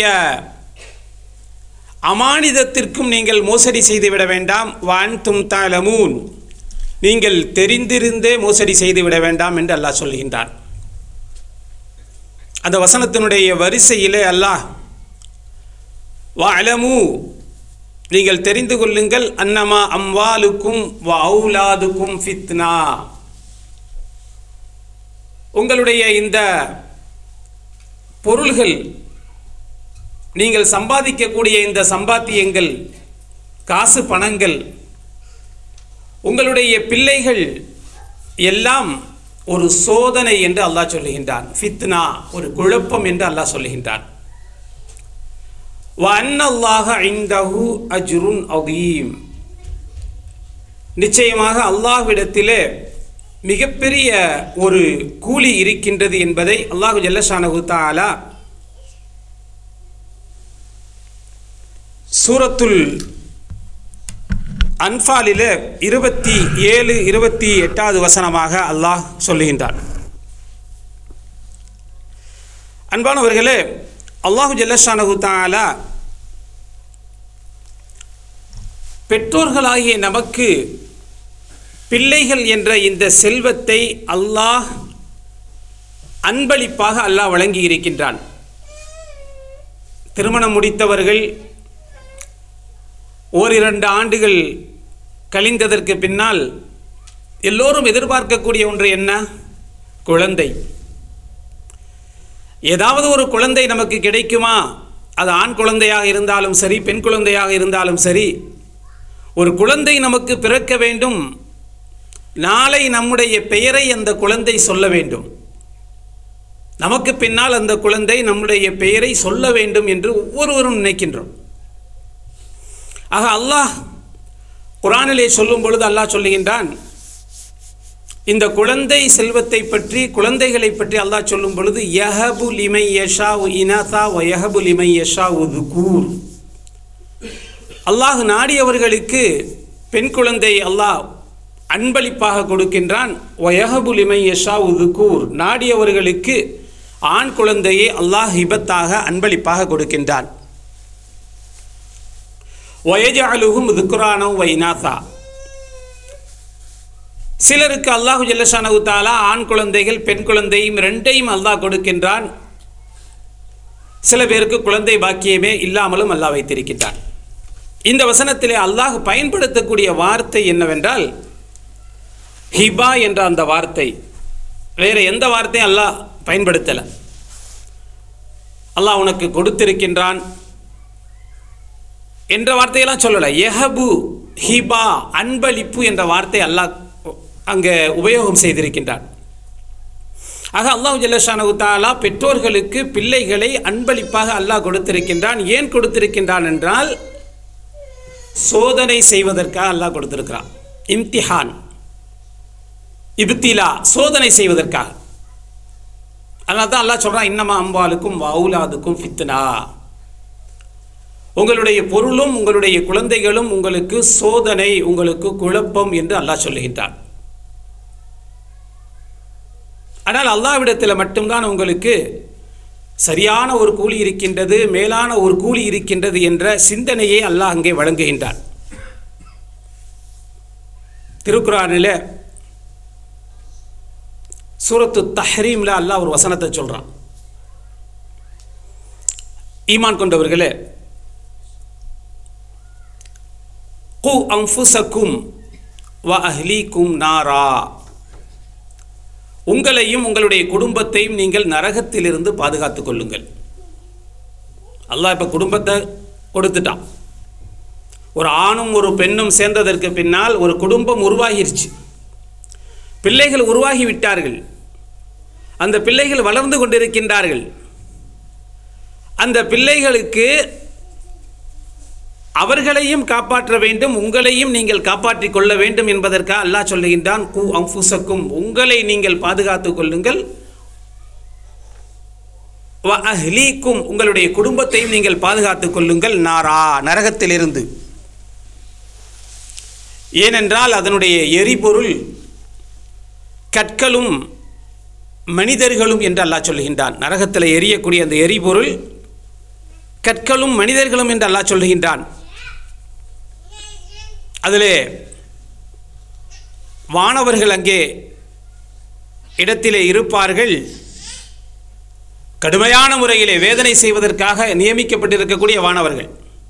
அமானிதத்திற்கும் நீங்கள் மோசடி செய்துவிட வேண்டாம். வ அன்தும் தஅலமூன், நீங்கள் தெரிந்திருந்தே மோசடி செய்துவிட வேண்டாம் என்று அல்லாஹ் சொல்கின்றான். அந்த வசனத்தினுடைய வரிசையிலே அல்லாஹ் வஅலமு, நீங்கள் தெரிந்து கொள்ளுங்கள், அன்னமா அம்வாலுக்கும் வ அவுலாதுக்கும் ஃபித்னா, உங்களுடைய இந்த பொருள்கள், நீங்கள் சம்பாதிக்கக்கூடிய இந்த சம்பாத்தியங்கள், காசு பணங்கள், உங்களுடைய பிள்ளைகள் எல்லாம் ஒரு சோதனை என்று அல்லாஹ் சொல்லுகின்றான். ஃபித்னா, ஒரு குழப்பம் என்று அல்லாஹ் சொல்லுகின்றான். வ அன்னல்லாஹ இன்தஹு அஜ்ருன் அதீம், நிச்சயமாக அல்லாஹ்விடத்திலே மிகப்பெரிய ஒரு கூலி இருக்கின்றது என்பதை அல்லாஹு ஜல்லஷானஹு தஆலா சூரத்துல் அன்ஃபாலிலே இருபத்தி ஏழு இருபத்தி எட்டாவது வசனமாக அல்லாஹ் சொல்லுகின்றான். அன்பானவர்களே, அல்லாஹு ஜல்லஷானஹு தஆலா பெற்றோர்களாகிய நமக்கு பிள்ளைகள் என்ற இந்த செல்வத்தை அல்லாஹ் அன்பளிப்பாக அல்லாஹ் வழங்கி இருக்கின்றான். திருமணம் முடித்தவர்கள் ஓரிரண்டு ஆண்டுகள் கழிந்ததற்கு பின்னால் எல்லோரும் எதிர்பார்க்கக்கூடிய ஒன்று என்ன? குழந்தை. ஏதாவது ஒரு குழந்தை நமக்கு கிடைக்குமா? அது ஆண் குழந்தையாக இருந்தாலும் சரி, பெண் குழந்தையாக இருந்தாலும் சரி, ஒரு குழந்தை நமக்கு பிறக்க வேண்டும். நாளை நம்முடைய பெயரை அந்த குழந்தை சொல்ல வேண்டும். நமக்கு பின்னால் அந்த குழந்தை நம்முடைய பெயரை சொல்ல வேண்டும் என்று ஒவ்வொருவரும் நினைக்கின்றோம். ஆக அல்லாஹ் குர்ஆனிலே சொல்லும் பொழுது அல்லாஹ் சொல்லுகின்றான், இந்த குழந்தை செல்வத்தை பற்றி, குழந்தைகளை பற்றி அல்லாஹ் சொல்லும் பொழுது, யஹபு லிமை யஷாஉ இனாதா வ யஹபு லிமை யஷாஉ துகூர், அல்லாஹ் நாடியவர்களுக்கு பெண் குழந்தை அல்லாஹ் அன்பளிப்பாக கொடுக்கின்றான். வயஹபு லிமன் யஷாஉ ذுகூர், நாடியவர்களுக்கு ஆண் குழந்தையை அல்லாஹ் ஹிபத்தாக அன்பளிப்பாக கொடுக்கின்றான். வயஜஅலுஹும் ذுக்ரானா வ இனாஸா, சிலருக்கு அல்லாஹு ஜல்லஷானஹு தஆலா ஆண் குழந்தைகள் பெண் குழந்தையும் ரெண்டையும் அல்லாஹ் கொடுக்கின்றான். சில பேருக்கு குழந்தை பாக்கியமே இல்லாமலும் அல்லாஹ் வைத்திருக்கின்றான். இந்த வசனத்திலே அல்லாஹ் பயன்படுத்தக்கூடிய வார்த்தை என்னவென்றால் ஹிபா என்ற அந்த வார்த்தை. வேறு எந்த வார்த்தையும் அல்லாஹ் பயன்படுத்தலை. அல்லாஹ் உனக்கு கொடுத்திருக்கின்றான் என்ற வார்த்தையெல்லாம் சொல்லலை. யஹபு, ஹிபா, அன்பளிப்பு என்ற வார்த்தை அல்லாஹ் அங்கே உபயோகம் செய்திருக்கின்றான். ஆக அல்லாஹ் ஜல்லஷானஹு தஆலா பெற்றோர்களுக்கு பிள்ளைகளை அன்பளிப்பாக அல்லாஹ் கொடுத்திருக்கின்றான். ஏன் கொடுத்திருக்கின்றான் என்றால் சோதனை செய்வதற்காக அல்லாஹ் கொடுத்திருக்கிறான். இம்திஹான், இப்திலா, சோதனை செய்வதற்காக. அதனால தான் அல்லாஹ் சொல்கிறான், இன்னமா அம்வாலுக்கும் வஅவுலாதுக்கும் ஃபித்னா, உங்களுடைய பொருளும் உங்களுடைய குழந்தைகளும் உங்களுக்கு சோதனை, உங்களுக்கு குழப்பம் என்று அல்லாஹ் சொல்லுகின்றான். ஆனால் அல்லாஹ்விடத்தில் மட்டும்தான் உங்களுக்கு சரியான ஒரு கூலி இருக்கின்றது, மேலான ஒரு கூலி இருக்கின்றது என்ற சிந்தனையை அல்லாஹ் அங்கே வழங்குகின்றான். திருக்குர்ஆனில் சூரத்து தஹ்ரீம்ல அல்லாஹ் ஒரு வசனத்தை சொல்றான். ஈமான் கொண்டவர்களே, கு அன்ஃபுஸக்கும் வ அஹ்லீக்கும் நாரா, உங்களையும் உங்களுடைய குடும்பத்தையும் நீங்கள் நரகத்திலிருந்து பாதுகாத்துக் கொள்ளுங்கள். அல்லாஹ் இப்போ குடும்பத்தை கொடுத்துட்டான். ஒரு ஆணும் ஒரு பெண்ணும் சேர்ந்ததற்கு பின்னால் ஒரு குடும்பம் உருவாகிருச்சு. பிள்ளைகள் உருவாகி விட்டார்கள். அந்த பிள்ளைகள் வளர்ந்து கொண்டிருக்கின்றார்கள். அந்த பிள்ளைகளுக்கு அவர்களையும் காப்பாற்ற வேண்டும், உங்களையும் நீங்கள் காப்பாற்றிக் கொள்ள வேண்டும் என்பதற்காக அல்லாஹ் சொல்லுகின்றான், கு அன்ஃபுஸக்கும், உங்களை நீங்கள் பாதுகாத்துக் கொள்ளுங்கள், வ அஹ்லீக்கும், உங்களுடைய குடும்பத்தையும் நீங்கள் பாதுகாத்துக் கொள்ளுங்கள், நாரா, நரகத்திலிருந்து. ஏனென்றால் அதனுடைய எரிபொருள் கற்களும் மனிதர்களும் என்று அல்லாஹ் சொல்லுகின்றான். நரகத்தில் எரியக்கூடிய அந்த எரிபொருள் கற்களும் மனிதர்களும் என்று அல்லாஹ் சொல்லுகின்றான். அதிலே வானவர்கள் அங்கே இடத்திலே இருப்பார்கள். கடுமையான முறையிலே வேதனை செய்வதற்காக நியமிக்கப்பட்டிருக்கக்கூடிய வானவர்கள்.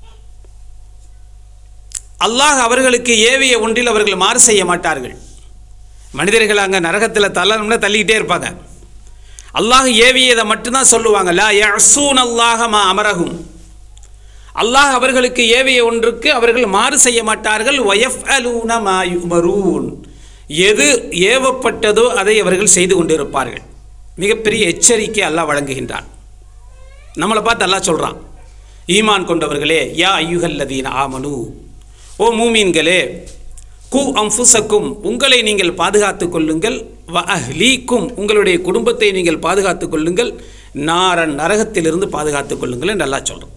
அல்லாஹ் அவர்களுக்கு ஏவிய ஒன்றில் அவர்கள் மாறு செய்ய மாட்டார்கள். மனிதர்கள் அங்கே நரகத்தில் தள்ளணும்னா தள்ளிக்கிட்டே இருப்பாங்க. அல்லாஹ் ஏவியதை மட்டும்தான் சொல்லுவாங்க. லா யஅஸூன அல்லாஹ மா அமரஹும், அல்லாஹ் அவர்களுக்கு ஏவிய ஒன்றுக்கு அவர்கள் மாறு செய்ய மாட்டார்கள். வயஃப்அலூன மா யுமரூன், எது ஏவப்பட்டதோ அதை அவர்கள் செய்து கொண்டிருப்பார்கள். மிகப்பெரிய எச்சரிக்கை அல்லாஹ் வழங்குகின்றான். நம்மளை பார்த்து அல்லாஹ் சொல்கிறான், ஈமான் கொண்டவர்களே, யா அய்யுஹல்லதீன ஆமனு, ஓ மூமீன்களே, கு அன்ஃபுஸக்கும், உங்களை நீங்கள் பாதுகாத்துக் கொள்ளுங்கள், வ அஹ்லீக்கும், உங்களுடைய குடும்பத்தை நீங்கள் பாதுகாத்துக் கொள்ளுங்கள், நாரன், நரகத்திலிருந்து பாதுகாத்துக் கொள்ளுங்கள் என்று அல்லாஹ் சொல்கிறோம்.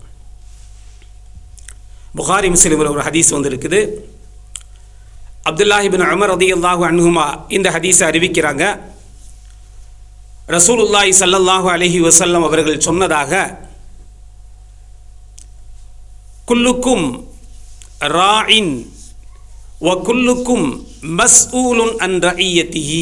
புகாரி முஸ்லிமில் ஒரு ஹதீஸ் வந்திருக்குது. அப்துல்லாஹ் இப்னு உமர் ரலியல்லாஹு அன்ஹுமா இந்த ஹதீஸை அறிவிக்கிறாங்க. ரசூலுல்லாஹி ஸல்லல்லாஹு அலைஹி வஸல்லம் அவர்கள் சொன்னதாக, குல்லுக்கும் ராஇன் வ குல்லுக்கும் மஸ்ஊலுன் அன் ரஇயத்திஹி,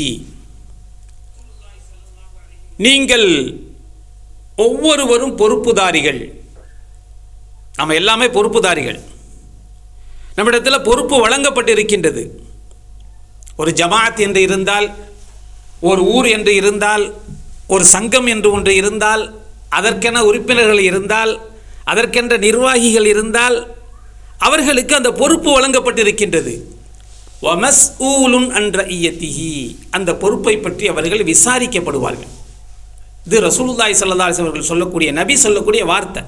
நீங்கள் ஒவ்வொருவரும் பொறுப்புதாரிகள். நம்ம எல்லாமே பொறுப்புதாரிகள். நம்மிடத்தில் பொறுப்பு வழங்கப்பட்டிருக்கின்றது. ஒரு ஜமாஅத் என்று இருந்தால், ஒரு ஊர் என்று இருந்தால், ஒரு சங்கம் என்று ஒன்று இருந்தால், அதற்கென உறுப்பினர்கள் இருந்தால், அதற்கென்ற நிர்வாகிகள் இருந்தால், அவர்களுக்கு அந்த பொறுப்பு வழங்கப்பட்டிருக்கின்றது. வமஸ்ஊலுன் அன் ரஇயத்திஹி, அந்த பொறுப்பை பற்றி அவர்கள் விசாரிக்கப்படுவார்கள். இது ரசூலுல்லாஹி ஸல்லல்லாஹு அலைஹி வஸல்லம் அவர்கள் சொல்லக்கூடிய, நபி சொல்லக்கூடிய வார்த்தை.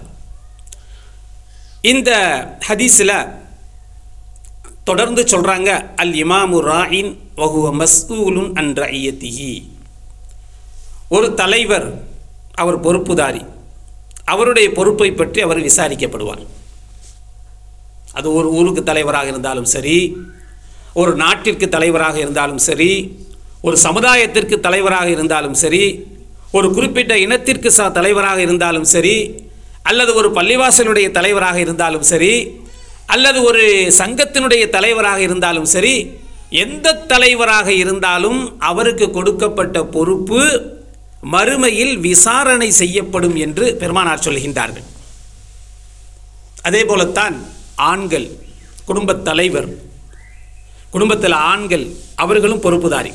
இந்த ஹதீஸில் தொடர்ந்து சொல்கிறாங்க, அல் இமாமு ராயின் வஹுவ மஸ்ஊலுன் அன் ரஇயத்திஹி, ஒரு தலைவர், அவர் பொறுப்புதாரி, அவருடைய பொறுப்பை பற்றி அவர் விசாரிக்கப்படுவார். அது ஒரு ஊருக்கு தலைவராக இருந்தாலும் சரி, ஒரு நாட்டிற்கு தலைவராக இருந்தாலும் சரி, ஒரு சமுதாயத்திற்கு தலைவராக இருந்தாலும் சரி, ஒரு குறிப்பிட்ட இனத்திற்கு ச தலைவராக இருந்தாலும் சரி, அல்லது ஒரு பள்ளிவாசலுடைய தலைவராக இருந்தாலும் சரி, அல்லது ஒரு சங்கத்தினுடைய தலைவராக இருந்தாலும் சரி, எந்த தலைவராக இருந்தாலும் அவருக்கு கொடுக்கப்பட்ட பொறுப்பு மறுமையில் விசாரணை செய்யப்படும் என்று பெருமானார் சொல்கின்றார்கள். அதே போலத்தான் ஆண்கள், குடும்பத் தலைவர், குடும்பத்தில் ஆண்கள் அவர்களும் பொறுப்புதாரி.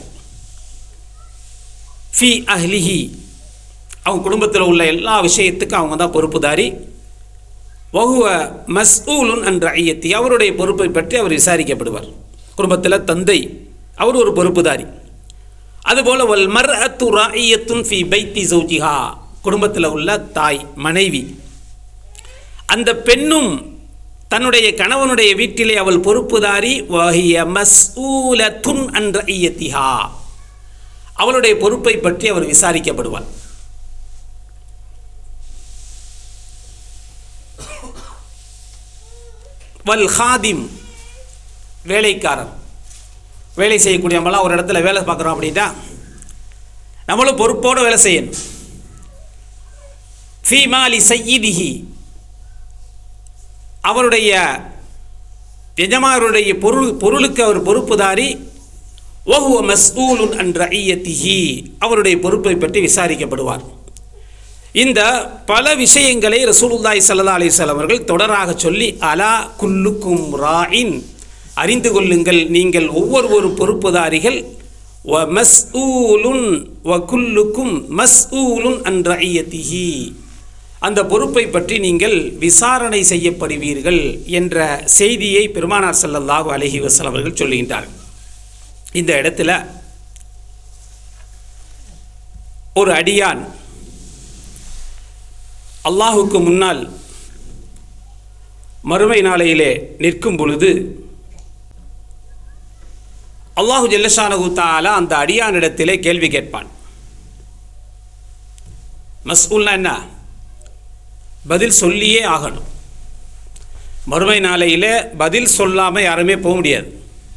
ஃபி அஹ்லிஹி, அவங்க குடும்பத்தில் உள்ள எல்லா விஷயத்துக்கும் அவங்க தான் பொறுப்புதாரி. வஹுவ மஸ்ஊலுன் அன் ரஇயத்தி, அவருடைய பொறுப்பை பற்றி அவர் விசாரிக்கப்படுவார். குடும்பத்தில் தந்தை, அவர் ஒரு பொறுப்புதாரி. அதுபோல் வல் மர்அத்து ராஇயத்துன் ஃபி பைத்தி ஜௌஜிஹா, குடும்பத்தில் உள்ள தாய், மனைவி, அந்த பெண்ணும் தன்னுடைய கணவனுடைய வீட்டிலே அவள் பொறுப்புதாரி. வஹிய மஸ்ஊலத்துன் அன் ரஇயத்திஹா, அவளுடைய பொறுப்பை பற்றி அவர் விசாரிக்கப்படுவார். வல் ஹாதிம், வேலைக்காரர், வேலை செய்யக்கூடிய நம்மளாம் ஒரு இடத்துல வேலை பார்க்குறோம் அப்படின்னா நம்மளும் பொறுப்போடு வேலை செய்யணும். ஃபீமாலி சையிதிஹி, அவருடைய எஜமானருடைய பொருள் பொருளுக்கு அவர் பொறுப்புதாரி. வஹுவ மஸ்ஊலுன் அன் ரஇயத்திஹி, அவருடைய பொறுப்பை பற்றி விசாரிக்கப்படுவார். இந்த பல விஷயங்களை ரசூலுல்லாஹி ஸல்லல்லாஹு அலைஹி வஸல்லம் அவர்கள் தொடராக சொல்லி, அலா குல்லுக்கும் ராயின், அறிந்து கொள்ளுங்கள் நீங்கள் ஒவ்வொரு பொறுப்புதாரிகள், வ மஸ்ஊலுன் வ குல்லுக்கும் மஸ்ஊலுன் அன் ரஇயத்திஹி, அந்த பொறுப்பை பற்றி நீங்கள் விசாரணை செய்யப்படுவீர்கள் என்ற செய்தியை பெருமானார் ஸல்லல்லாஹு அலைஹி வஸல்லம் அவர்கள் சொல்லுகின்றார்கள். இந்த இடத்துல ஒரு அடியான் அல்லாஹுக்கு முன்னால் மறுமை நாளையிலே நிற்கும் பொழுது அல்லாஹு ஜல்லஷானஹு தஆலா அந்த அடியானிடத்திலே கேள்வி கேட்பான். மஸ்ஊல்னா என்ன? பதில் சொல்லியே ஆகணும். மறுமை நாளையில் பதில் சொல்லாமல் யாருமே போக முடியாது.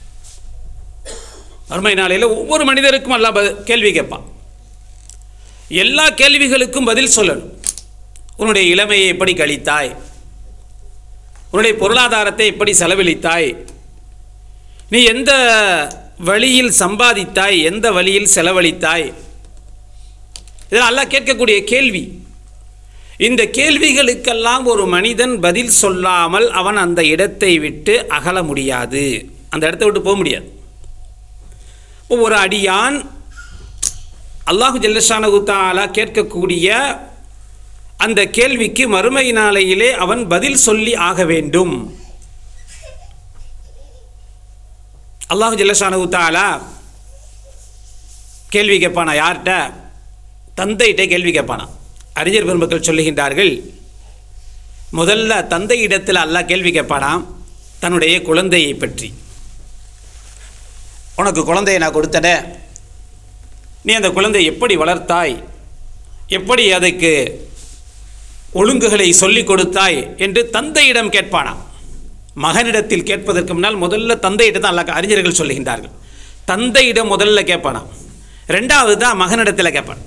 மறுமை நாளையில் ஒவ்வொரு மனிதருக்கும் அல்லாஹ் கேள்வி கேட்பான். எல்லா கேள்விகளுக்கும் பதில் சொல்லணும். உன்னுடைய இளமையை எப்படி கழித்தாய்? உன்னுடைய பொருளாதாரத்தை எப்படி செலவழித்தாய்? நீ எந்த வழியில் சம்பாதித்தாய்? எந்த வழியில் செலவழித்தாய்? இதெல்லாம் அல்லாஹ் கேட்கக்கூடிய கேள்வி. இந்த கேள்விகளுக்கெல்லாம் ஒரு மனிதன் பதில் சொல்லாமல் அவன் அந்த இடத்தை விட்டு அகல முடியாது, அந்த இடத்தை விட்டு போக முடியாது. ஒரு அடியான் அல்லாஹு ஜல்லஷானஹு தஆலா கேட்கக்கூடிய அந்த கேள்விக்கு மறுமை நாளையிலே அவன் பதில் சொல்லி ஆக வேண்டும். அல்லாஹு ஜல்லஷானஹு தஆலா கேள்வி கேட்பானா? யார்கிட்ட? தந்தையிட்ட கேள்வி கேட்பானா. அறிஞர் பெருமக்கள் சொல்லுகின்றார்கள், முதல்ல தந்தை இடத்தில் அல்லாஹ் கேள்வி கேட்பானாம் தன்னுடைய குழந்தையை பற்றி. உனக்கு குழந்தையை நான் கொடுத்தன, நீ அந்த குழந்தையை எப்படி வளர்த்தாய், எப்படி அதுக்கு ஒழுங்குகளை சொல்லிக் கொடுத்தாய் என்று தந்தையிடம் கேட்பானாம். மகனிடத்தில் கேட்பதற்கு முன்னால் முதல்ல தந்தையிடம் தான் அல்லாஹ் அறிஞர்கள் சொல்லுகின்றார்கள். தந்தையிடம் முதல்ல கேட்பானாம், ரெண்டாவது தான் மகனிடத்தில் கேட்பான்.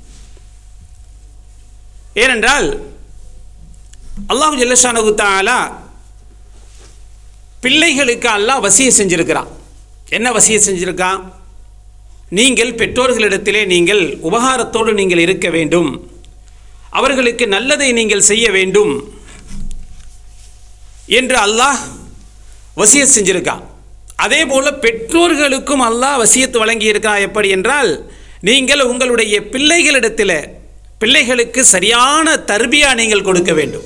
ஏனென்றால் அல்லாஹு ஜல்லஷானஹு தஆலா பிள்ளைகளுக்கு அல்லாஹ் வசிய செஞ்சிருக்கிறான். என்ன வசிய செஞ்சிருக்கான்? நீங்கள் பெற்றோர்களிடத்திலே நீங்கள் உபகாரத்தோடு நீங்கள் இருக்க வேண்டும், அவர்களுக்கு நல்லதை நீங்கள் செய்ய வேண்டும் என்று அல்லாஹ் வசிய செஞ்சிருக்கான். அதே போல பெற்றோர்களுக்கும் அல்லாஹ் வசியத்து வழங்கி இருக்கான். எப்படி என்றால், நீங்கள் உங்களுடைய பிள்ளைகளிடத்தில் பிள்ளைகளுக்கு சரியான தர்பியா நீங்கள் கொடுக்க வேண்டும்,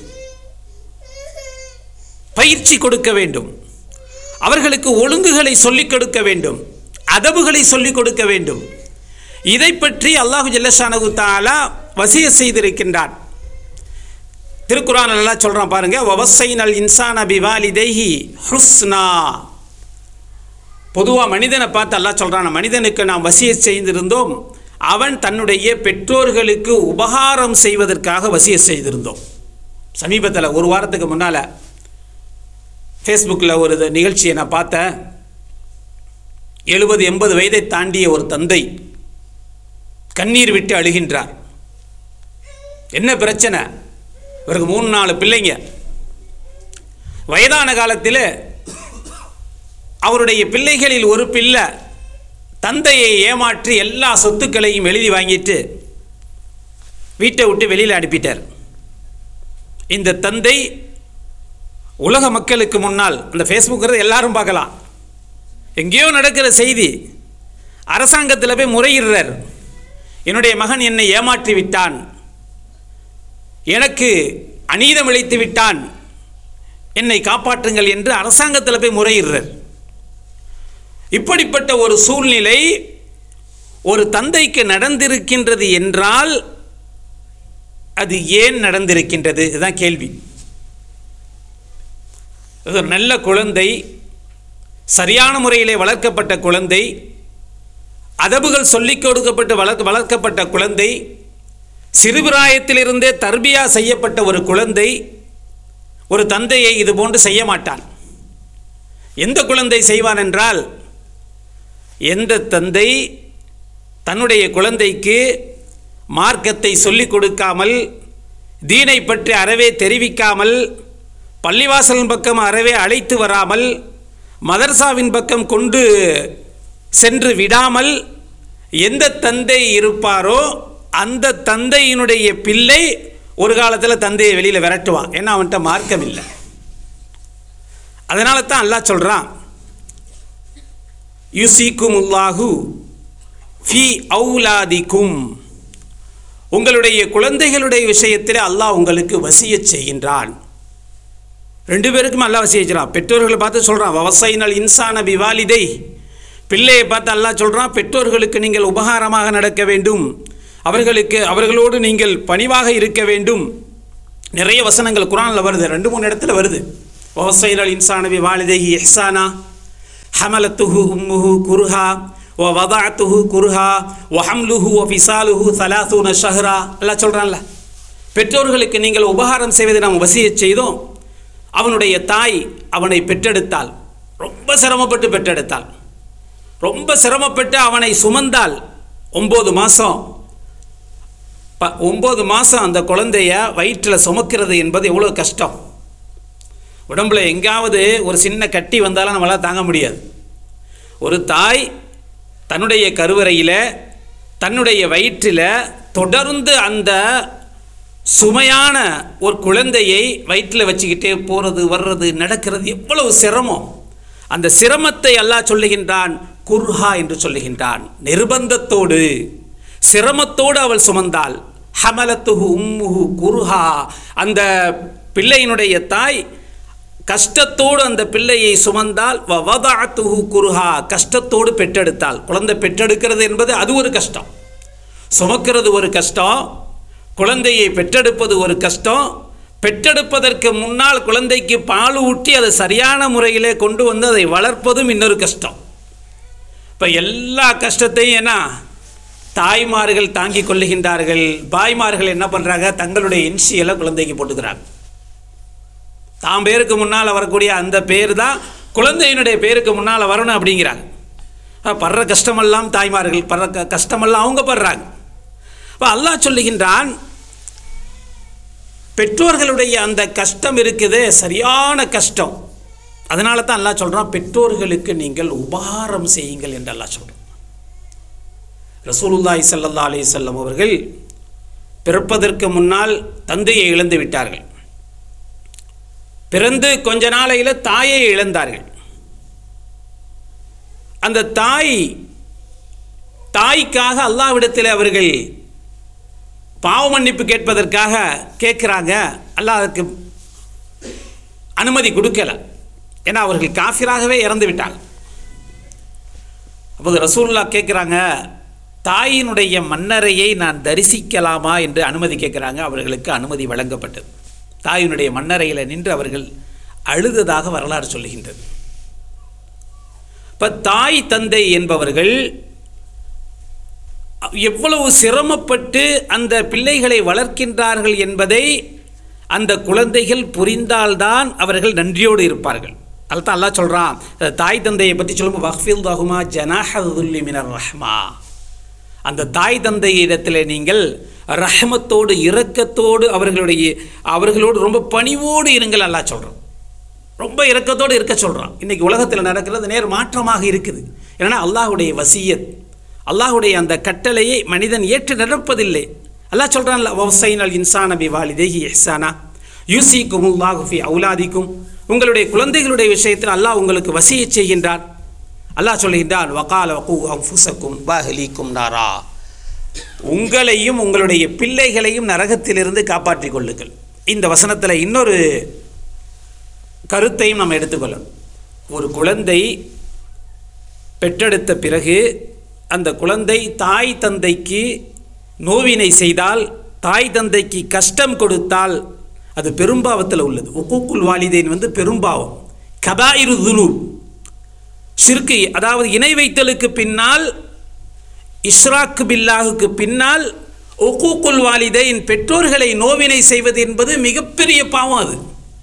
பயிற்சி கொடுக்க வேண்டும், அவர்களுக்கு ஒழுங்குகளை சொல்லிக் கொடுக்க வேண்டும், அதபுகளை சொல்லிக் கொடுக்க வேண்டும். இதை பற்றி அல்லாஹு ஜல்லஷானஹு தஆலா வசிய செய்திருக்கின்றான். திருக்குர்ஆன் அல்லாஹ் சொல்றான் பாருங்க, வவஸ்ஸைனல் இன்சான பிவாலிதைஹி ஹுஸ்னா. பொதுவாக மனிதனை பார்த்து அல்லாஹ் சொல்றான், மனிதனுக்கு நாம் வசிய செய்திருந்தோம், அவன் தன்னுடைய பெற்றோர்களுக்கு உபகாரம் செய்வதற்காக வசிய செய்திருந்தோம். சமீபத்தில் ஒரு வாரத்துக்கு முன்னால் ஃபேஸ்புக்கில் ஒரு நிகழ்ச்சியை நான் பார்த்தேன். எழுபது எண்பது வயதை தாண்டிய ஒரு தந்தை கண்ணீர் விட்டு அழுகின்றார். என்ன பிரச்சனை? இவருக்கு மூணு நாலு பிள்ளைங்க. வயதான காலத்தில் அவருடைய பிள்ளைகளில் ஒரு பிள்ளை தந்தையை ஏமாற்றி எல்லா சொத்துக்களையும் எழுதி வாங்கிட்டு வீட்டை விட்டு வெளியில் அனுப்பிட்டார். இந்த தந்தை உலக மக்களுக்கு முன்னால், அந்த ஃபேஸ்புக் எல்லாரும் பார்க்கலாம், எங்கேயோ நடக்கிற செய்தி, அரசாங்கத்தில் போய் முறையிடுறார். என்னுடைய மகன் என்னை ஏமாற்றி விட்டான், எனக்கு அநீதம் இழைத்து விட்டான், என்னை காப்பாற்றுங்கள் என்று அரசாங்கத்தில் போய் முறையிடுறார். இப்படிப்பட்ட ஒரு சூழ்நிலை ஒரு தந்தைக்கு நடந்திருக்கின்றது என்றால் அது ஏன் நடந்திருக்கின்றது? இதுதான் கேள்வி. ஒரு நல்ல குழந்தை, சரியான முறையிலே வளர்க்கப்பட்ட குழந்தை, அதபுகள் சொல்லிக் கொடுக்கப்பட்டு வளர்க்க வளர்க்கப்பட்ட குழந்தை, சிறுபிராயத்திலிருந்தே தர்பியா செய்யப்பட்ட ஒரு குழந்தை ஒரு தந்தையை இது போன்று செய்ய மாட்டான். எந்த குழந்தை செய்வான் என்றால், எந்த தந்தை தன்னுடைய குழந்தைக்கு மார்க்கத்தை சொல்லிக் கொடுக்காமல், தீனை பற்றி அறவே தெரிவிக்காமல், பள்ளிவாசலின் பக்கம் அறவே அழைத்து வராமல், மதர்சாவின் பக்கம் கொண்டு சென்று விடாமல் எந்த தந்தை இருப்பாரோ அந்த தந்தையினுடைய பிள்ளை ஒரு காலத்தில் தந்தையை வெளியில் விரட்டுவான். ஏன்னா அவன்கிட்ட மார்க்கம் இல்லை. அதனால தான் அல்லாஹ் சொல்கிறான், யுசீக்குமுல்லாஹு ஃபி அவுலாதிக்கும், உங்களுடைய குழந்தைகளுடைய விஷயத்தில் அல்லாஹ் உங்களுக்கு வசியச் செய்கின்றான். ரெண்டு பேருக்கும் அல்லாஹ் வசியச் செய்கிறான். பெற்றோர்களை பார்த்து சொல்கிறான், வவசைனல் இன்சான பிவாலிதை, பிள்ளையை பார்த்து அல்லாஹ் சொல்கிறான், பெற்றோர்களுக்கு நீங்கள் உபகாரமாக நடக்க வேண்டும், அவர்களுக்கு அவர்களோடு நீங்கள் பணிவாக இருக்க வேண்டும். நிறைய வசனங்கள் குர்ஆனில் வருது, ரெண்டு மூணு இடத்துல வருது. வவசைனல் இன்சான பிவாலிதைஹி இஹ்சானா ஹமலத்துஹு உம்முஹு குர்ஹா வ வதஅத்துஹு குர்ஹா வ ஹம்லுஹு வ ஃபிசாலுஹு ஸலாஸூன ஷஹ்ரா. அல்லாஹ் சொல்கிறான்ல, பெற்றோர்களுக்கு நீங்கள் உபகாரம் செய்வதை நாம் வசியச் செய்தோம். அவனுடைய தாய் அவனை பெற்றெடுத்தாள், ரொம்ப சிரமப்பட்டு பெற்றெடுத்தாள், ரொம்ப சிரமப்பட்டு அவனை சுமந்தாள். ஒம்பது மாதம் ப ஒம்பது மாதம் அந்த குழந்தைய வயிற்றில் சுமக்கிறது என்பது எவ்வளோ கஷ்டம். உடம்புல எங்காவது ஒரு சின்ன கட்டி வந்தாலும் நம்மளால் தாங்க முடியாது. ஒரு தாய் தன்னுடைய கருவறையில் தன்னுடைய வயிற்றில் தொடர்ந்து அந்த சுமையான ஒரு குழந்தையை வயிற்றில் வச்சுக்கிட்டே போகிறது வர்றது நடக்கிறது எவ்வளவு சிரமம். அந்த சிரமத்தை அல்லாஹ் சொல்லுகின்றான், குர்ஹா என்று சொல்லுகின்றான். நிர்பந்தத்தோடு சிரமத்தோடு அவள் சுமந்தாள். ஹமலத்துஹு உம்முஹு குர்ஹா, அந்த பிள்ளையினுடைய தாய் கஷ்டத்தோடு அந்த பிள்ளையை சுமந்தால். வ வதஅத்துஹு குர்ஹா, கஷ்டத்தோடு பெற்றெடுத்தாள். குழந்தை பெற்றெடுக்கிறது என்பது அது ஒரு கஷ்டம், சுமக்கிறது ஒரு கஷ்டம், குழந்தையை பெற்றெடுப்பது ஒரு கஷ்டம். பெற்றெடுப்பதற்கு முன்னால் குழந்தைக்கு பால் ஊட்டி அதை சரியான முறையிலே கொண்டு வந்து அதை வளர்ப்பதும் இன்னொரு கஷ்டம். இப்போ எல்லா கஷ்டத்தையும் என்ன தாய்மார்கள் தாங்கி கொள்ளுகின்றார்கள். பாய்மார்கள் என்ன பண்ணுறாங்க, தங்களுடைய இன்சியலை குழந்தைக்கு போட்டுக்கிறாங்க. தாம் பேருக்கு முன்னால் வரக்கூடிய அந்த பேர் தான் குழந்தையினுடைய பேருக்கு முன்னால் வரணும் அப்படிங்கிறாங்க. படுற கஷ்டமெல்லாம் தாய்மார்கள் படுற க கஷ்டமெல்லாம் அவங்க படுறாங்க. இப்போ அல்லாஹ் சொல்லுகின்றான், பெற்றோர்களுடைய அந்த கஷ்டம் இருக்குது, சரியான கஷ்டம். அதனால தான் அல்லாஹ் சொல்கிறான், பெற்றோர்களுக்கு நீங்கள் உபகாரம் செய்யுங்கள் என்று அல்லாஹ் சொல்கிறான். ரசூலுல்லாஹி ஸல்லல்லாஹு அலைஹி வஸல்லம் அவர்கள் பிறப்பதற்கு முன்னால் தந்தையை இழந்து விட்டார்கள். பிறந்து கொஞ்ச நாளையில் தாயை இழந்தார்கள். அந்த தாய் தாய்க்காக அல்லாஹ்விடத்தில் அவர்கள் பாவ மன்னிப்பு கேட்பதற்காக கேட்குறாங்க. அல்லாஹ் அதுக்கு அனுமதி கொடுக்கலை. ஏன்னா அவர்கள் காஃபிராகவே இறந்து விட்டாங்க. அப்போது ரசூலுல்லாஹ் கேட்குறாங்க, தாயினுடைய மன்னரையை நான் தரிசிக்கலாமா என்று அனுமதி கேட்குறாங்க. அவர்களுக்கு அனுமதி வழங்கப்பட்டது. தாயினுடைய மன்னரையில் நின்று அவர்கள் அழுததாக வரலாறு சொல்லுகின்றது. இப்போ தாய் தந்தை என்பவர்கள் எவ்வளவு சிரமப்பட்டு அந்த பிள்ளைகளை வளர்க்கின்றார்கள் என்பதை அந்த குழந்தைகள் புரிந்தால்தான் அவர்கள் நன்றியோடு இருப்பார்கள். அதுதான் அல்லாஹ் சொல்கிறான். தாய் தந்தையை பற்றி சொல்லும்போது வஹ்ஃபில் தஹுமா ஜனாஹுல்லி மினர் ரஹ்மா, அந்த தாய் தந்தையிடத்தில் நீங்கள் ரஹ்மத்தோடு இரக்கத்தோடு அவர்களுடைய அவர்களோடு ரொம்ப பணிவோடு இருங்கள் அல்லாஹ் சொல்கிறான். ரொம்ப இரக்கத்தோடு இருக்க சொல்கிறான். இன்றைக்கி உலகத்தில் நடக்கிறது நேர் மாற்றமாக இருக்குது. ஏன்னா அல்லாஹுடைய வசியத், அல்லாஹுடைய அந்த கட்டளையை மனிதன் ஏற்று நடப்பதில்லை. அல்லாஹ் சொல்கிறான்ல, வஸைனல் இன்சான பிவாலிதைஹி இஹ்சானா யூசிகுமுல்லாஹு ஃபி அவுலாதிக்கும், உங்களுடைய குழந்தைகளுடைய விஷயத்தில் அல்லாஹ் உங்களுக்கு வசியச் செய்கின்றான். அல்லாஹ் சொல்கின்றான், வகால வகு அன்ஃபுஸக்கும் வஅஹ்லீக்கும் நாரா, உங்களையும் உங்களுடைய பிள்ளைகளையும் நரகத்திலிருந்து காப்பாற்றிக் கொள்ளுங்கள். இந்த வசனத்தில் இன்னொரு கருத்தையும் நம்ம எடுத்துக்கொள்ளணும். ஒரு குழந்தை பெற்றெடுத்த பிறகு அந்த குழந்தை தாய் தந்தைக்கு நோவினை செய்தால், தாய் தந்தைக்கு கஷ்டம் கொடுத்தால் அது பெரும்பாவத்தில் உள்ளது. உக்கூக்குல் வாலிதைன் வந்து பெரும்பாவம், கபாயிரு துனூப், ஷிர்கு, அதாவது இணை வைத்தலுக்கு பின்னால், இஷ்ராக் பில்லாஹுக்கு பின்னால் உக்கூக்குல் வாலிதைன் பெற்றோர்களை நோவினை செய்வது என்பது மிகப்பெரிய பாவம். அது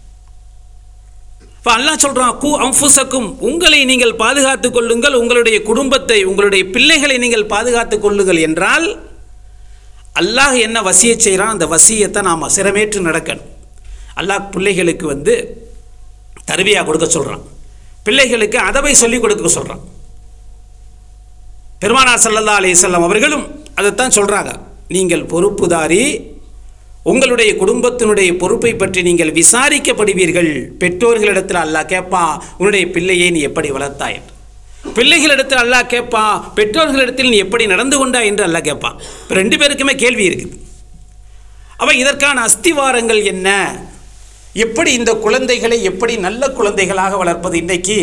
இப்போ அல்லாஹ் சொல்கிறான், கூ அன்ஃபுஸக்கும், உங்களை நீங்கள் பாதுகாத்துக் கொள்ளுங்கள், உங்களுடைய குடும்பத்தை உங்களுடைய பிள்ளைகளை நீங்கள் பாதுகாத்துக் கொள்ளுங்கள் என்றால் அல்லாஹ் என்ன வசியை செய்கிறான், அந்த வசியத்தை நாம் சிரமேற்று நடக்கணும். அல்லாஹ் பிள்ளைகளுக்கு வந்து தர்பியா கொடுக்க சொல்கிறான், பிள்ளைகளுக்கு அதவை சொல்லிக் கொடுக்க சொல்கிறான். பெருமானார் ஸல்லல்லாஹு அலைஹி வஸல்லம் அவர்களும் அதைத்தான் சொல்கிறாங்க. நீங்கள் பொறுப்புதாரி, உங்களுடைய குடும்பத்தினுடைய பொறுப்பை பற்றி நீங்கள் விசாரிக்கப்படுவீர்கள். பெற்றோர்களிடத்தில் அல்லாஹ் கேட்பான், உன்னுடைய பிள்ளையை நீ எப்படி வளர்த்தாய் என்று. பிள்ளைகளிடத்தில் அல்லாஹ் கேட்பான், பெற்றோர்களிடத்தில் நீ எப்படி நடந்து கொண்டாய் என்று அல்லாஹ் கேட்பான். இப்போ ரெண்டு பேருக்குமே கேள்வி இருக்குது. அப்போ இதற்கான அஸ்திவாரங்கள் என்ன, எப்படி இந்த குழந்தைகளை எப்படி நல்ல குழந்தைகளாக வளர்ப்பது? இன்றைக்கி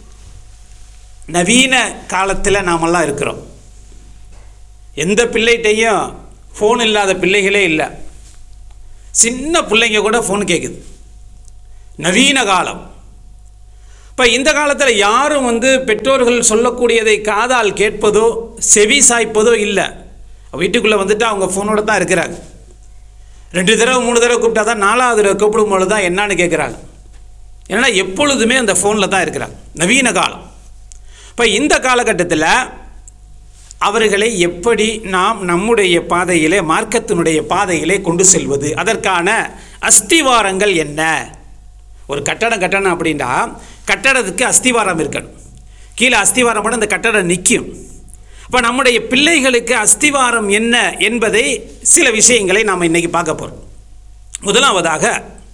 நவீன காலத்தில் நாமெல்லாம் இருக்கிறோம். எந்த பிள்ளைகிட்டையும் ஃபோன் இல்லாத பிள்ளைகளே இல்லை. சின்ன பிள்ளைங்க கூட ஃபோன் கேட்குது. நவீன காலம். இப்போ இந்த காலத்தில் யாரும் வந்து பெற்றோர்கள் சொல்லக்கூடியதை காதால் கேட்பதோ செவி சாய்ப்பதோ இல்லை. வீட்டுக்குள்ளே வந்துட்டு அவங்க ஃபோனோடு தான் இருக்கிறாங்க. ரெண்டு தடவை மூணு தடவை கூப்பிட்டா தான் நாலாவது தடவை கூப்பிடும்போது தான் என்னான்னு கேட்குறாங்க. ஏன்னா எப்பொழுதுமே அந்த ஃபோனில் தான் இருக்கிறாங்க. நவீன காலம். இப்போ இந்த காலகட்டத்தில் அவர்களை எப்படி நாம் நம்முடைய பாதையிலே, மார்க்கத்தினுடைய பாதையிலே கொண்டு செல்வது, அதற்கான அஸ்திவாரங்கள் என்ன? ஒரு கட்டடம் கட்டணும் அப்படின்னா கட்டடத்துக்கு அஸ்திவாரம் இருக்கணும். கீழே அஸ்திவாரம் போட அந்த கட்டடம் நிற்கும். இப்போ நம்முடைய பிள்ளைகளுக்கு அஸ்திவாரம் என்ன என்பதை சில விஷயங்களை நாம் இன்றைக்கி பார்க்க போகிறோம். முதலாவதாக,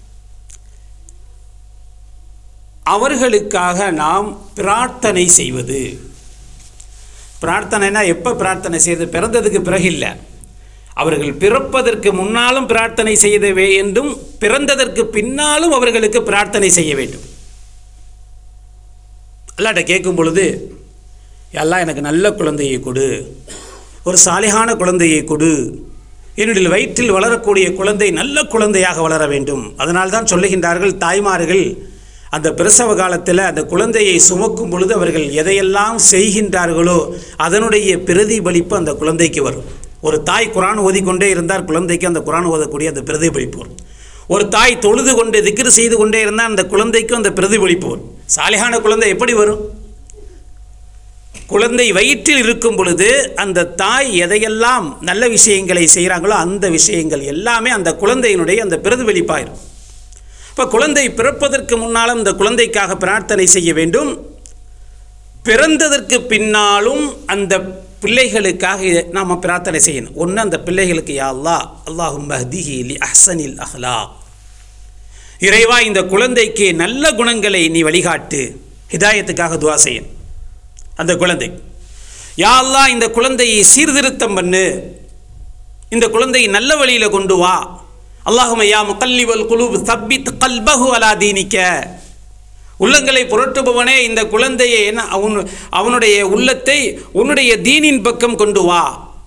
அவர்களுக்காக நாம் பிரார்த்தனை செய்வது. பிரார்த்தனைனா எப்போ பிரார்த்தனை செய்வது? பிறந்ததுக்கு பிறகு இல்லை, அவர்கள் பிறப்பதற்கு முன்னாலும் பிரார்த்தனை செய்ய வேண்டும், பிறந்ததற்கு பின்னாலும் அவர்களுக்கு பிரார்த்தனை செய்ய வேண்டும். அல்லாஹ்ட்ட கேட்கும் பொழுது, அல்லாஹ் எனக்கு நல்ல குழந்தையை கொடு, ஒரு சாலிகான குழந்தையை கொடு, என்னுடைய வயிற்றில் வளரக்கூடிய குழந்தை நல்ல குழந்தையாக வளர வேண்டும். அதனால்தான் சொல்லுகின்றார்கள் தாய்மார்கள் அந்த பிரசவ காலத்தில் அந்த குழந்தையை சுமக்கும் பொழுது அவர்கள் எதையெல்லாம் செய்கின்றார்களோ அதனுடைய பிரதிபலிப்பு அந்த குழந்தைக்கு வரும். ஒரு தாய் குர்ஆன் ஓதிக்கொண்டே இருந்தால் குழந்தைக்கு அந்த குர்ஆன் ஓதக்கூடிய அந்த பிரதிபலிப்பு வரும். ஒரு தாய் தொழுது கொண்டு திக்ர் செய்து கொண்டே இருந்தால் அந்த குழந்தைக்கும் அந்த பிரதிபலிப்பு வரும். சாலிகான குழந்தை எப்படி வரும்? குழந்தை வயிற்றில் இருக்கும் பொழுது அந்த தாய் எதையெல்லாம் நல்ல விஷயங்களை செய்கிறாங்களோ அந்த விஷயங்கள் எல்லாமே அந்த குழந்தையினுடைய அந்த பிரதிபலிப்பாயிரும். இப்போ குழந்தை பிறப்பதற்கு முன்னாலும் இந்த குழந்தைக்காக பிரார்த்தனை செய்ய வேண்டும். பிறந்ததற்கு பின்னாலும் அந்த பிள்ளைகளுக்காக நாம் பிரார்த்தனை செய்யணும். ஒன்று, அந்த பிள்ளைகளுக்கு யா அல்லாஹ் அல்லாஹும்ம ஹ்திஹி லி அஹ்ஸனில் அஹ்லாக், இறைவா இந்த குழந்தைக்கு நல்ல குணங்களை நீ வழிகாட்டு. ஹிதாயத்துக்காக துவா செய்யணும். அந்த குழந்தை, யா அல்லாஹ் இந்த குழந்தையை சீர்திருத்தம் பண்ணு, இந்த குழந்தையை நல்ல வழியில் கொண்டு வா. அல்லாஹும்ம யா முகல்லிபல் குலூப் தப்பித் கல்பஹு அலா தீனிக்க, உள்ளங்களை புரட்டுபவனே இந்த குழந்தையை என்ன அவன் அவனுடைய உள்ளத்தை உன்னுடைய தீனின் பக்கம் கொண்டு வா.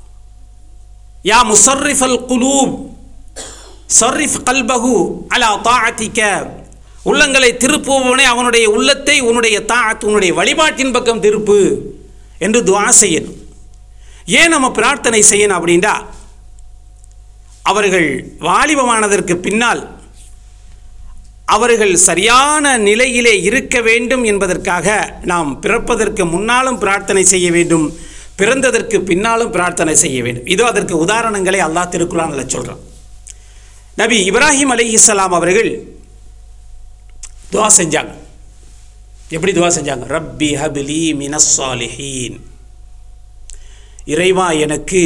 யா முஸர்ரிஃபல் குலூப் சர்ரிஃப் கல்பஹு அலா தாஅத்திக, உள்ளங்களை திருப்புபவனே அவனுடைய உள்ளத்தை உன்னுடைய தாஅத் உன்னுடைய வழிபாட்டின் பக்கம் திருப்பு என்று துஆ செய்யணும். ஏன் நம்ம பிரார்த்தனை செய்யணும் அப்படின்னா, அவர்கள் வாலிபமானதற்கு பின்னால் அவர்கள் சரியான நிலையிலே இருக்க வேண்டும் என்பதற்காக நாம் பிறப்பதற்கு முன்னாலும் பிரார்த்தனை செய்ய வேண்டும், பிறந்ததற்கு பின்னாலும் பிரார்த்தனை செய்ய வேண்டும். இதோ அதற்கு உதாரணங்களை அல்லாஹ் திருக்குர்ஆனில் சொல்கிறான். நபி இப்ராஹிம் அலைஹிஸ்ஸலாம் அவர்கள் துஆ செஞ்சாங்க. எப்படி துஆ செஞ்சாங்க? ரப்பி ஹப்லி மினஸ் சாலிஹீன், இறைவா எனக்கு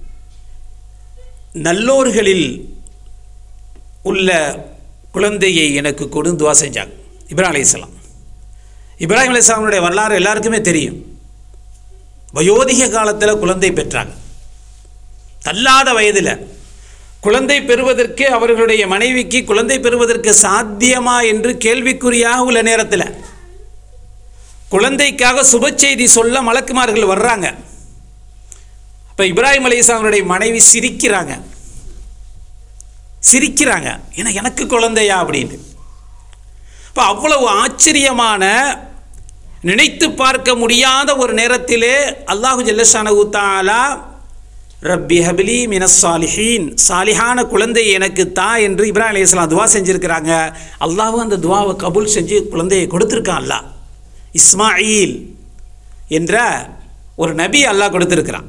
நல்லோர்களில் உள்ள குழந்தையை எனக்கு கொடு துஆ செஞ்சாங்க இப்ராஹிம் அலைஹிஸ்ஸலாம். இப்ராஹிம் அலைஹிஸ்ஸலாமுடைய வரலாறு எல்லாருக்குமே தெரியும். வயோதிக காலத்தில் குழந்தை பெற்றாங்க. தள்ளாத வயதில் குழந்தை பெறுவதற்கு அவர்களுடைய மனைவிக்கு குழந்தை பெறுவதற்கு சாத்தியமா என்று கேள்விக்குறியாக உள்ள நேரத்தில் குழந்தைக்காக சுப செய்தி சொல்ல மலக்குமார்கள் வர்றாங்க. இப்போ இப்ராஹிம் அலைஹிஸ்ஸலாமுடைய மனைவி சிரிக்கிறாங்க சிரிக்கிறாங்க ஏன்னா எனக்கு குழந்தையா அப்படின்னு. இப்போ அவ்வளவு ஆச்சரியமான, நினைத்து பார்க்க முடியாத ஒரு நேரத்திலே அல்லாஹு ஜல்லஷானஹு தஆலா ரப்பி ஹப்லி மினஸ் சாலிஹீன், சாலிஹான குழந்தை எனக்கு தா என்று இப்ராஹிம் அலைஹிஸ்ஸலாம் துவா செஞ்சுருக்கிறாங்க. அல்லாஹ் அந்த துவாவை கபூல் செஞ்சு குழந்தையை கொடுத்துருக்கான். அல்லாஹ் இஸ்மாயில் என்ற ஒரு நபி அல்லாஹ் கொடுத்துருக்கிறான்.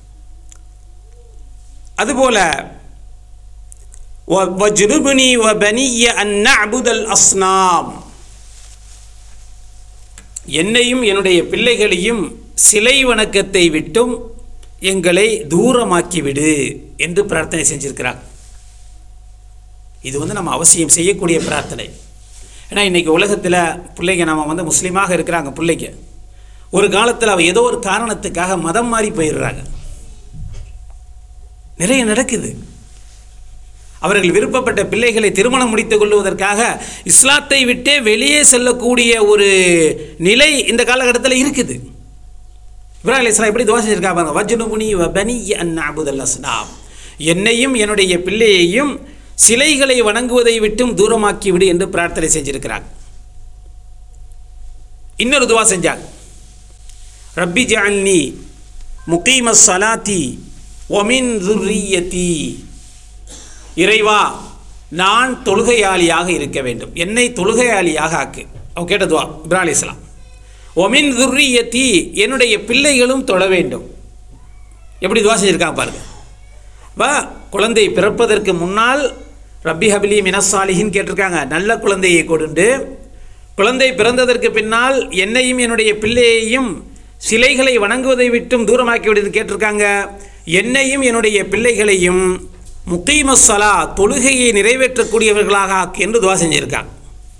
அதுபோல வஜ்னுப்னி வபனிய அன் நஅ்புதல் அஸ்னாம், என்னையும் என்னுடைய பிள்ளைகளையும் சிலை வணக்கத்தை விட்டும் எங்களை தூரமாக்கிவிடு என்று பிரார்த்தனை செஞ்சிருக்கிறார். இது வந்து நம்ம அவசியம் செய்யக்கூடிய பிரார்த்தனை. ஏன்னா இன்றைக்கி உலகத்தில் பிள்ளைங்க நம்ம வந்து முஸ்லீமாக இருக்கிறாங்க, பிள்ளைங்க ஒரு காலத்தில் அவ ஏதோ ஒரு காரணத்துக்காக மதம் மாறி போயிடுறாங்க. நிறைய நடக்குது. அவர்கள் விருப்பப்பட்ட பிள்ளைகளை திருமணம் முடித்துக் கொள்வதற்காக இஸ்லாத்தை விட்டே வெளியே செல்லக்கூடிய ஒரு நிலை இந்த காலகட்டத்தில் இருக்குது. இப்ராஹிம் அலைஹிஸ்ஸலாம் எப்படி துஆ செஞ்சிருக்காங்க? வஜ்னுப்னி வபனிய அன் நஅ்புதல் அஸ்னாம், என்னையும் என்னுடைய பிள்ளையையும் சிலைகளை வணங்குவதை விட்டும் தூரமாக்கி விடு என்று பிரார்த்தனை செஞ்சிருக்கிறாங்க. இன்னொரு துஆ செஞ்சாங்க, ரப்பி ஜஅல்னி முகீமஸ் ஸலாத்தி வமின் ذُرِّيَّتِي, இறைவா நான் தொழுகையாளியாக இருக்க வேண்டும், என்னை தொழுகையாளியாக ஆக்கு. அவங்க கேட்ட துவா இப்ராஹிம் அலைஹிஸ்ஸலாம். ஒமின் ذُرِّيَّتِي, என்னுடைய பிள்ளைகளும் தொழ வேண்டும். எப்படி துவா செஞ்சிருக்காங்க பாருங்க. வா குழந்தை பிறப்பதற்கு முன்னால் ரப்பி ஹப்லி மினஸ் சாலிஹீன் கேட்டிருக்காங்க, நல்ல குழந்தையை கொடுண்டு. குழந்தை பிறந்ததற்கு பின்னால் என்னையும் என்னுடைய பிள்ளையையும் சிலைகளை வணங்குவதை விட்டும் தூரமாக்கி விடுன்னு கேட்டிருக்காங்க. என்னையும் என்னுடைய பிள்ளைகளையும் முகீமஸ் ஸலா, தொழுகையை நிறைவேற்றக்கூடியவர்களாக ஆக்கு என்று துவா செஞ்சிருக்காங்க.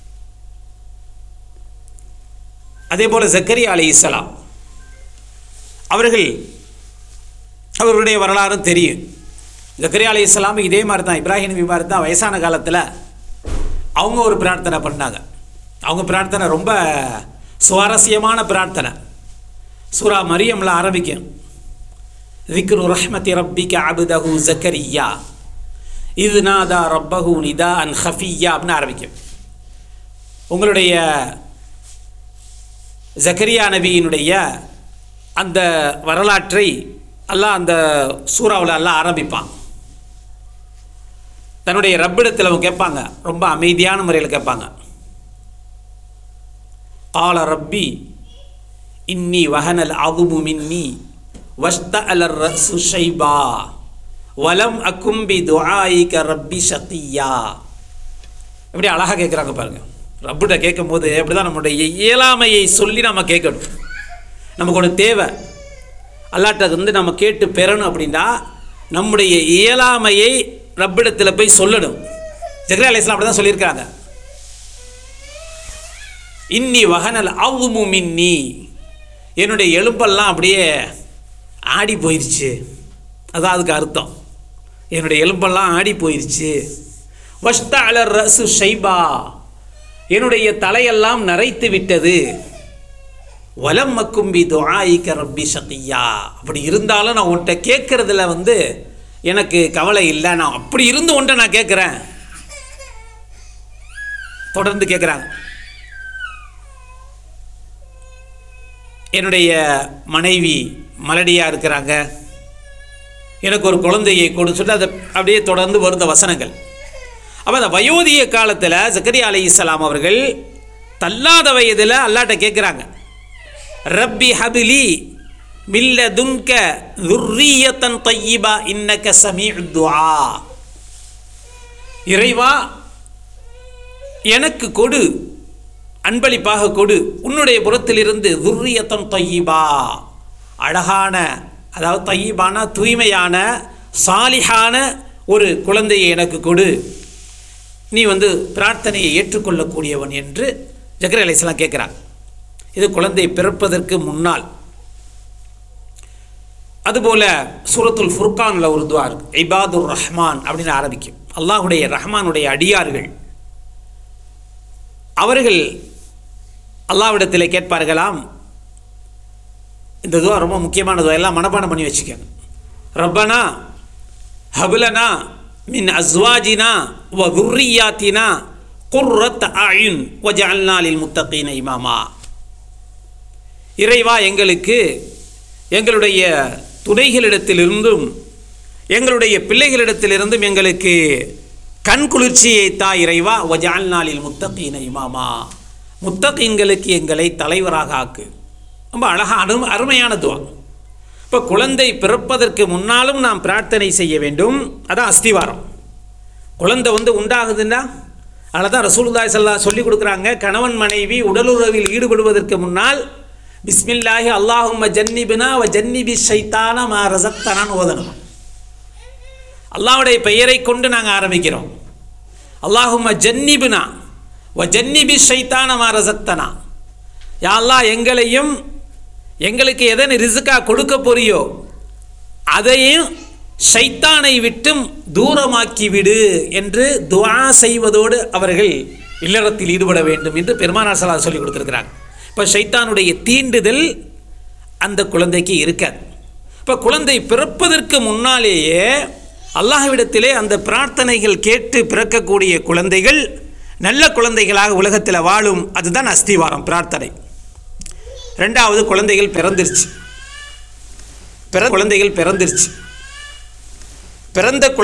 அதே போல் ஜக்கரியா அலைஹிஸ்ஸலாம் அவர்கள், அவருடைய வரலாறும் தெரியும். ஜக்கரியா அலைஹிஸ்ஸலாம் இதே மாதிரி தான், இப்ராஹிம் நபி மாதிரி தான் வயசான காலத்தில் அவங்க ஒரு பிரார்த்தனை பண்ணாங்க. அவங்க பிரார்த்தனை ரொம்ப சுவாரஸ்யமான பிரார்த்தனை. சூரா மரியம்ல ஆரம்பிக்கும், ذِكْرُ رَحْمَةِ رَبِّكَ عَبْدَهُ زَكَرِيَّا إِذْ نَادَى رَبَّهُ نِدَاءً خَفِيًّا அப்படின்னு ஆரம்பிக்கும். உங்களுடைய ஜக்கரியா நபியினுடைய அந்த வரலாற்றை அல்லாஹ் அந்த சூறாவில் அல்லாஹ் ஆரம்பிப்பான். தன்னுடைய ரப்பிடத்தில் அவங்க கேட்பாங்க, ரொம்ப அமைதியான முறையில் கேட்பாங்க. قَالَ رَبِّي إِنِّي وَهَنَ الْعَظْمُ مِنِّي وَاشْتَعَلَ الرَّأْسُ شَيْبًا وَلَمْ أَكُنْ بِدُعَائِكَ رَبِّ شَقِيًّا. இப்படி அழகாக கேட்குறாங்க பாருங்க. ரப்பிட்ட கேட்கும் போது அப்படி தான் நம்முடைய இயலாமையை சொல்லி நம்ம கேட்கணும். நமக்கு ஒன்று தேவை, அல்லாட்ட வந்து நம்ம கேட்டு பெறணும் அப்படின்னா நம்முடைய இயலாமையை ரப்பிடத்தில் போய் சொல்லணும். ஜக்கரியா அலைஹிஸ்ஸலாம் அப்படி தான் சொல்லியிருக்காங்க. இன்னி வஹனல் அவ்மு மின்னி, என்னுடைய எலும்பெல்லாம் அப்படியே ஆடி போயிடுச்சு, அதான் அதுக்கு அர்த்தம். என்னுடைய எலும்பெல்லாம் ஆடி போயிடுச்சு. வஷ்தஅல ரஸு ஷைபா, என்னுடைய தலையெல்லாம் நரைத்து விட்டது. வலம் மக்கும்பி துஆயிக ரப்பி ஷகியா, அப்படி இருந்தாலும் நான் உன்கிட்ட கேட்கறதுல வந்து எனக்கு கவலை இல்லை, நான் அப்படி இருந்து உன்கிட்ட நான் கேட்குறேன். தொடர்ந்து கேட்குறாங்க, என்னுடைய மனைவி மலடியாக இருக்கிறாங்க, எனக்கு ஒரு குழந்தையை கொடு சொல்லி அதை அப்படியே தொடர்ந்து வருந்த வசனங்கள். அப்போ அந்த வயோதிக காலத்தில் ஜக்கரியா அலைஹிஸ்ஸலாம் அவர்கள் தள்ளாத வயதில் அல்லாஹ்ட்ட கேட்குறாங்க, ரப்பி ஹபிலி மில்லதுன்க ذُرِّيَّةً طَيِّبَةً إِنَّكَ سَمِيعُ الدُّعَاء. இறைவா எனக்கு கொடு, அன்பளிப்பாக கொடு உன்னுடைய புறத்திலிருந்து ذُرِّيَّةً طَيِّبَةً, அழகான, அதாவது தையிபான தூய்மையான சாலிஹான ஒரு குழந்தையை எனக்கு கொடு, நீ வந்து பிரார்த்தனையை ஏற்றுக்கொள்ளக்கூடியவன் என்று ஜக்கரியா அலைஹிஸ்ஸலாம் கேட்குறாங்க. இது குழந்தை பிறப்பதற்கு முன்னால். அதுபோல் சூரத்துல் ஃபுர்கானில் ஒரு துவா இருக்கு, இபாதுர் ரஹ்மான் அப்படின்னு ஆரம்பிக்கும். அல்லாஹுடைய ரஹ்மானுடைய அடியார்கள் அவர்கள் அல்லாஹ்விடத்தில் கேட்பார்களாம். இந்த துவா ரொம்ப முக்கியமான துவா, எல்லாம் மனப்பாடம் பண்ணி வச்சுக்கோங்க. ரப்பனா ஹபுலனா மின் அஸ்வாஜினா வ துர்ரியாத்தினா குர்ரத் அயுன் வஜஅல்னா லில் முத்தகீன இமாமா. இறைவா எங்களுக்கு எங்களுடைய துணைகளிடத்திலிருந்தும் எங்களுடைய பிள்ளைகளிடத்திலிருந்தும் எங்களுக்கு கண் குளிர்ச்சியை தா இறைவா, வஜஅல்னா லில் முத்தகீன இமாமா, முத்தகீன்களுக்கு எங்களை தலைவராக ஆக்கு. ரொம்ப அழகாக அரு அருமையான துவா. இப்போ குழந்தை பிறப்பதற்கு முன்னாலும் நாம் பிரார்த்தனை செய்ய வேண்டும். அதான் அஸ்திவாரம். குழந்தை வந்து உண்டாகுதுன்னா அதில் தான் ரசூலுல்லாஹி ஸல்லல்லாஹு அலைஹி வஸல்லம் சொல்லி கொடுக்குறாங்க, கணவன் மனைவி உடலுறவில் ஈடுபடுவதற்கு முன்னால் பிஸ்மில்லாஹி அல்லாஹும்ம ஜன்னிபினா வ ஜன்னிபி ஷைத்தான மா ரஸக்தனான்னு ஓதணும். அல்லாஹ்வுடைய பெயரை கொண்டு நாங்கள் ஆரம்பிக்கிறோம். அல்லாஹும்ம ஜன்னிபினா வ ஜன்னிபி ஷைத்தான மா ரஸக்தனா. யா அல்லாஹ் எங்களையும் எங்களுக்கு எதனை ரிஸ்காக கொடுக்க போறியோ அதையும் ஷைத்தானை விட்டும் தூரமாக்கி விடு என்று துஆ செய்வதோடு அவர்கள் இல்லறத்தில் ஈடுபட வேண்டும் என்று பெருமானார் ஸல்லல்லாஹு அலைஹி வஸல்லம் சொல்லி கொடுத்துருக்கிறாங்க. இப்போ ஷைத்தானுடைய தீண்டுதல் அந்த குழந்தைக்கு இருக்காது. இப்போ குழந்தை பிறப்பதற்கு முன்னாலேயே அல்லாஹ்விடத்திலே அந்த பிரார்த்தனைகள் கேட்டு பிறக்கக்கூடிய குழந்தைகள் நல்ல குழந்தைகளாக உலகத்தில் வாழும். அதுதான் அஸ்திவாரம், பிரார்த்தனை. ரெண்டாவது, குழந்தைகள் பிறந்துருச்சு பிற குழந்தைகள் பிறந்துருச்சு பிறந்த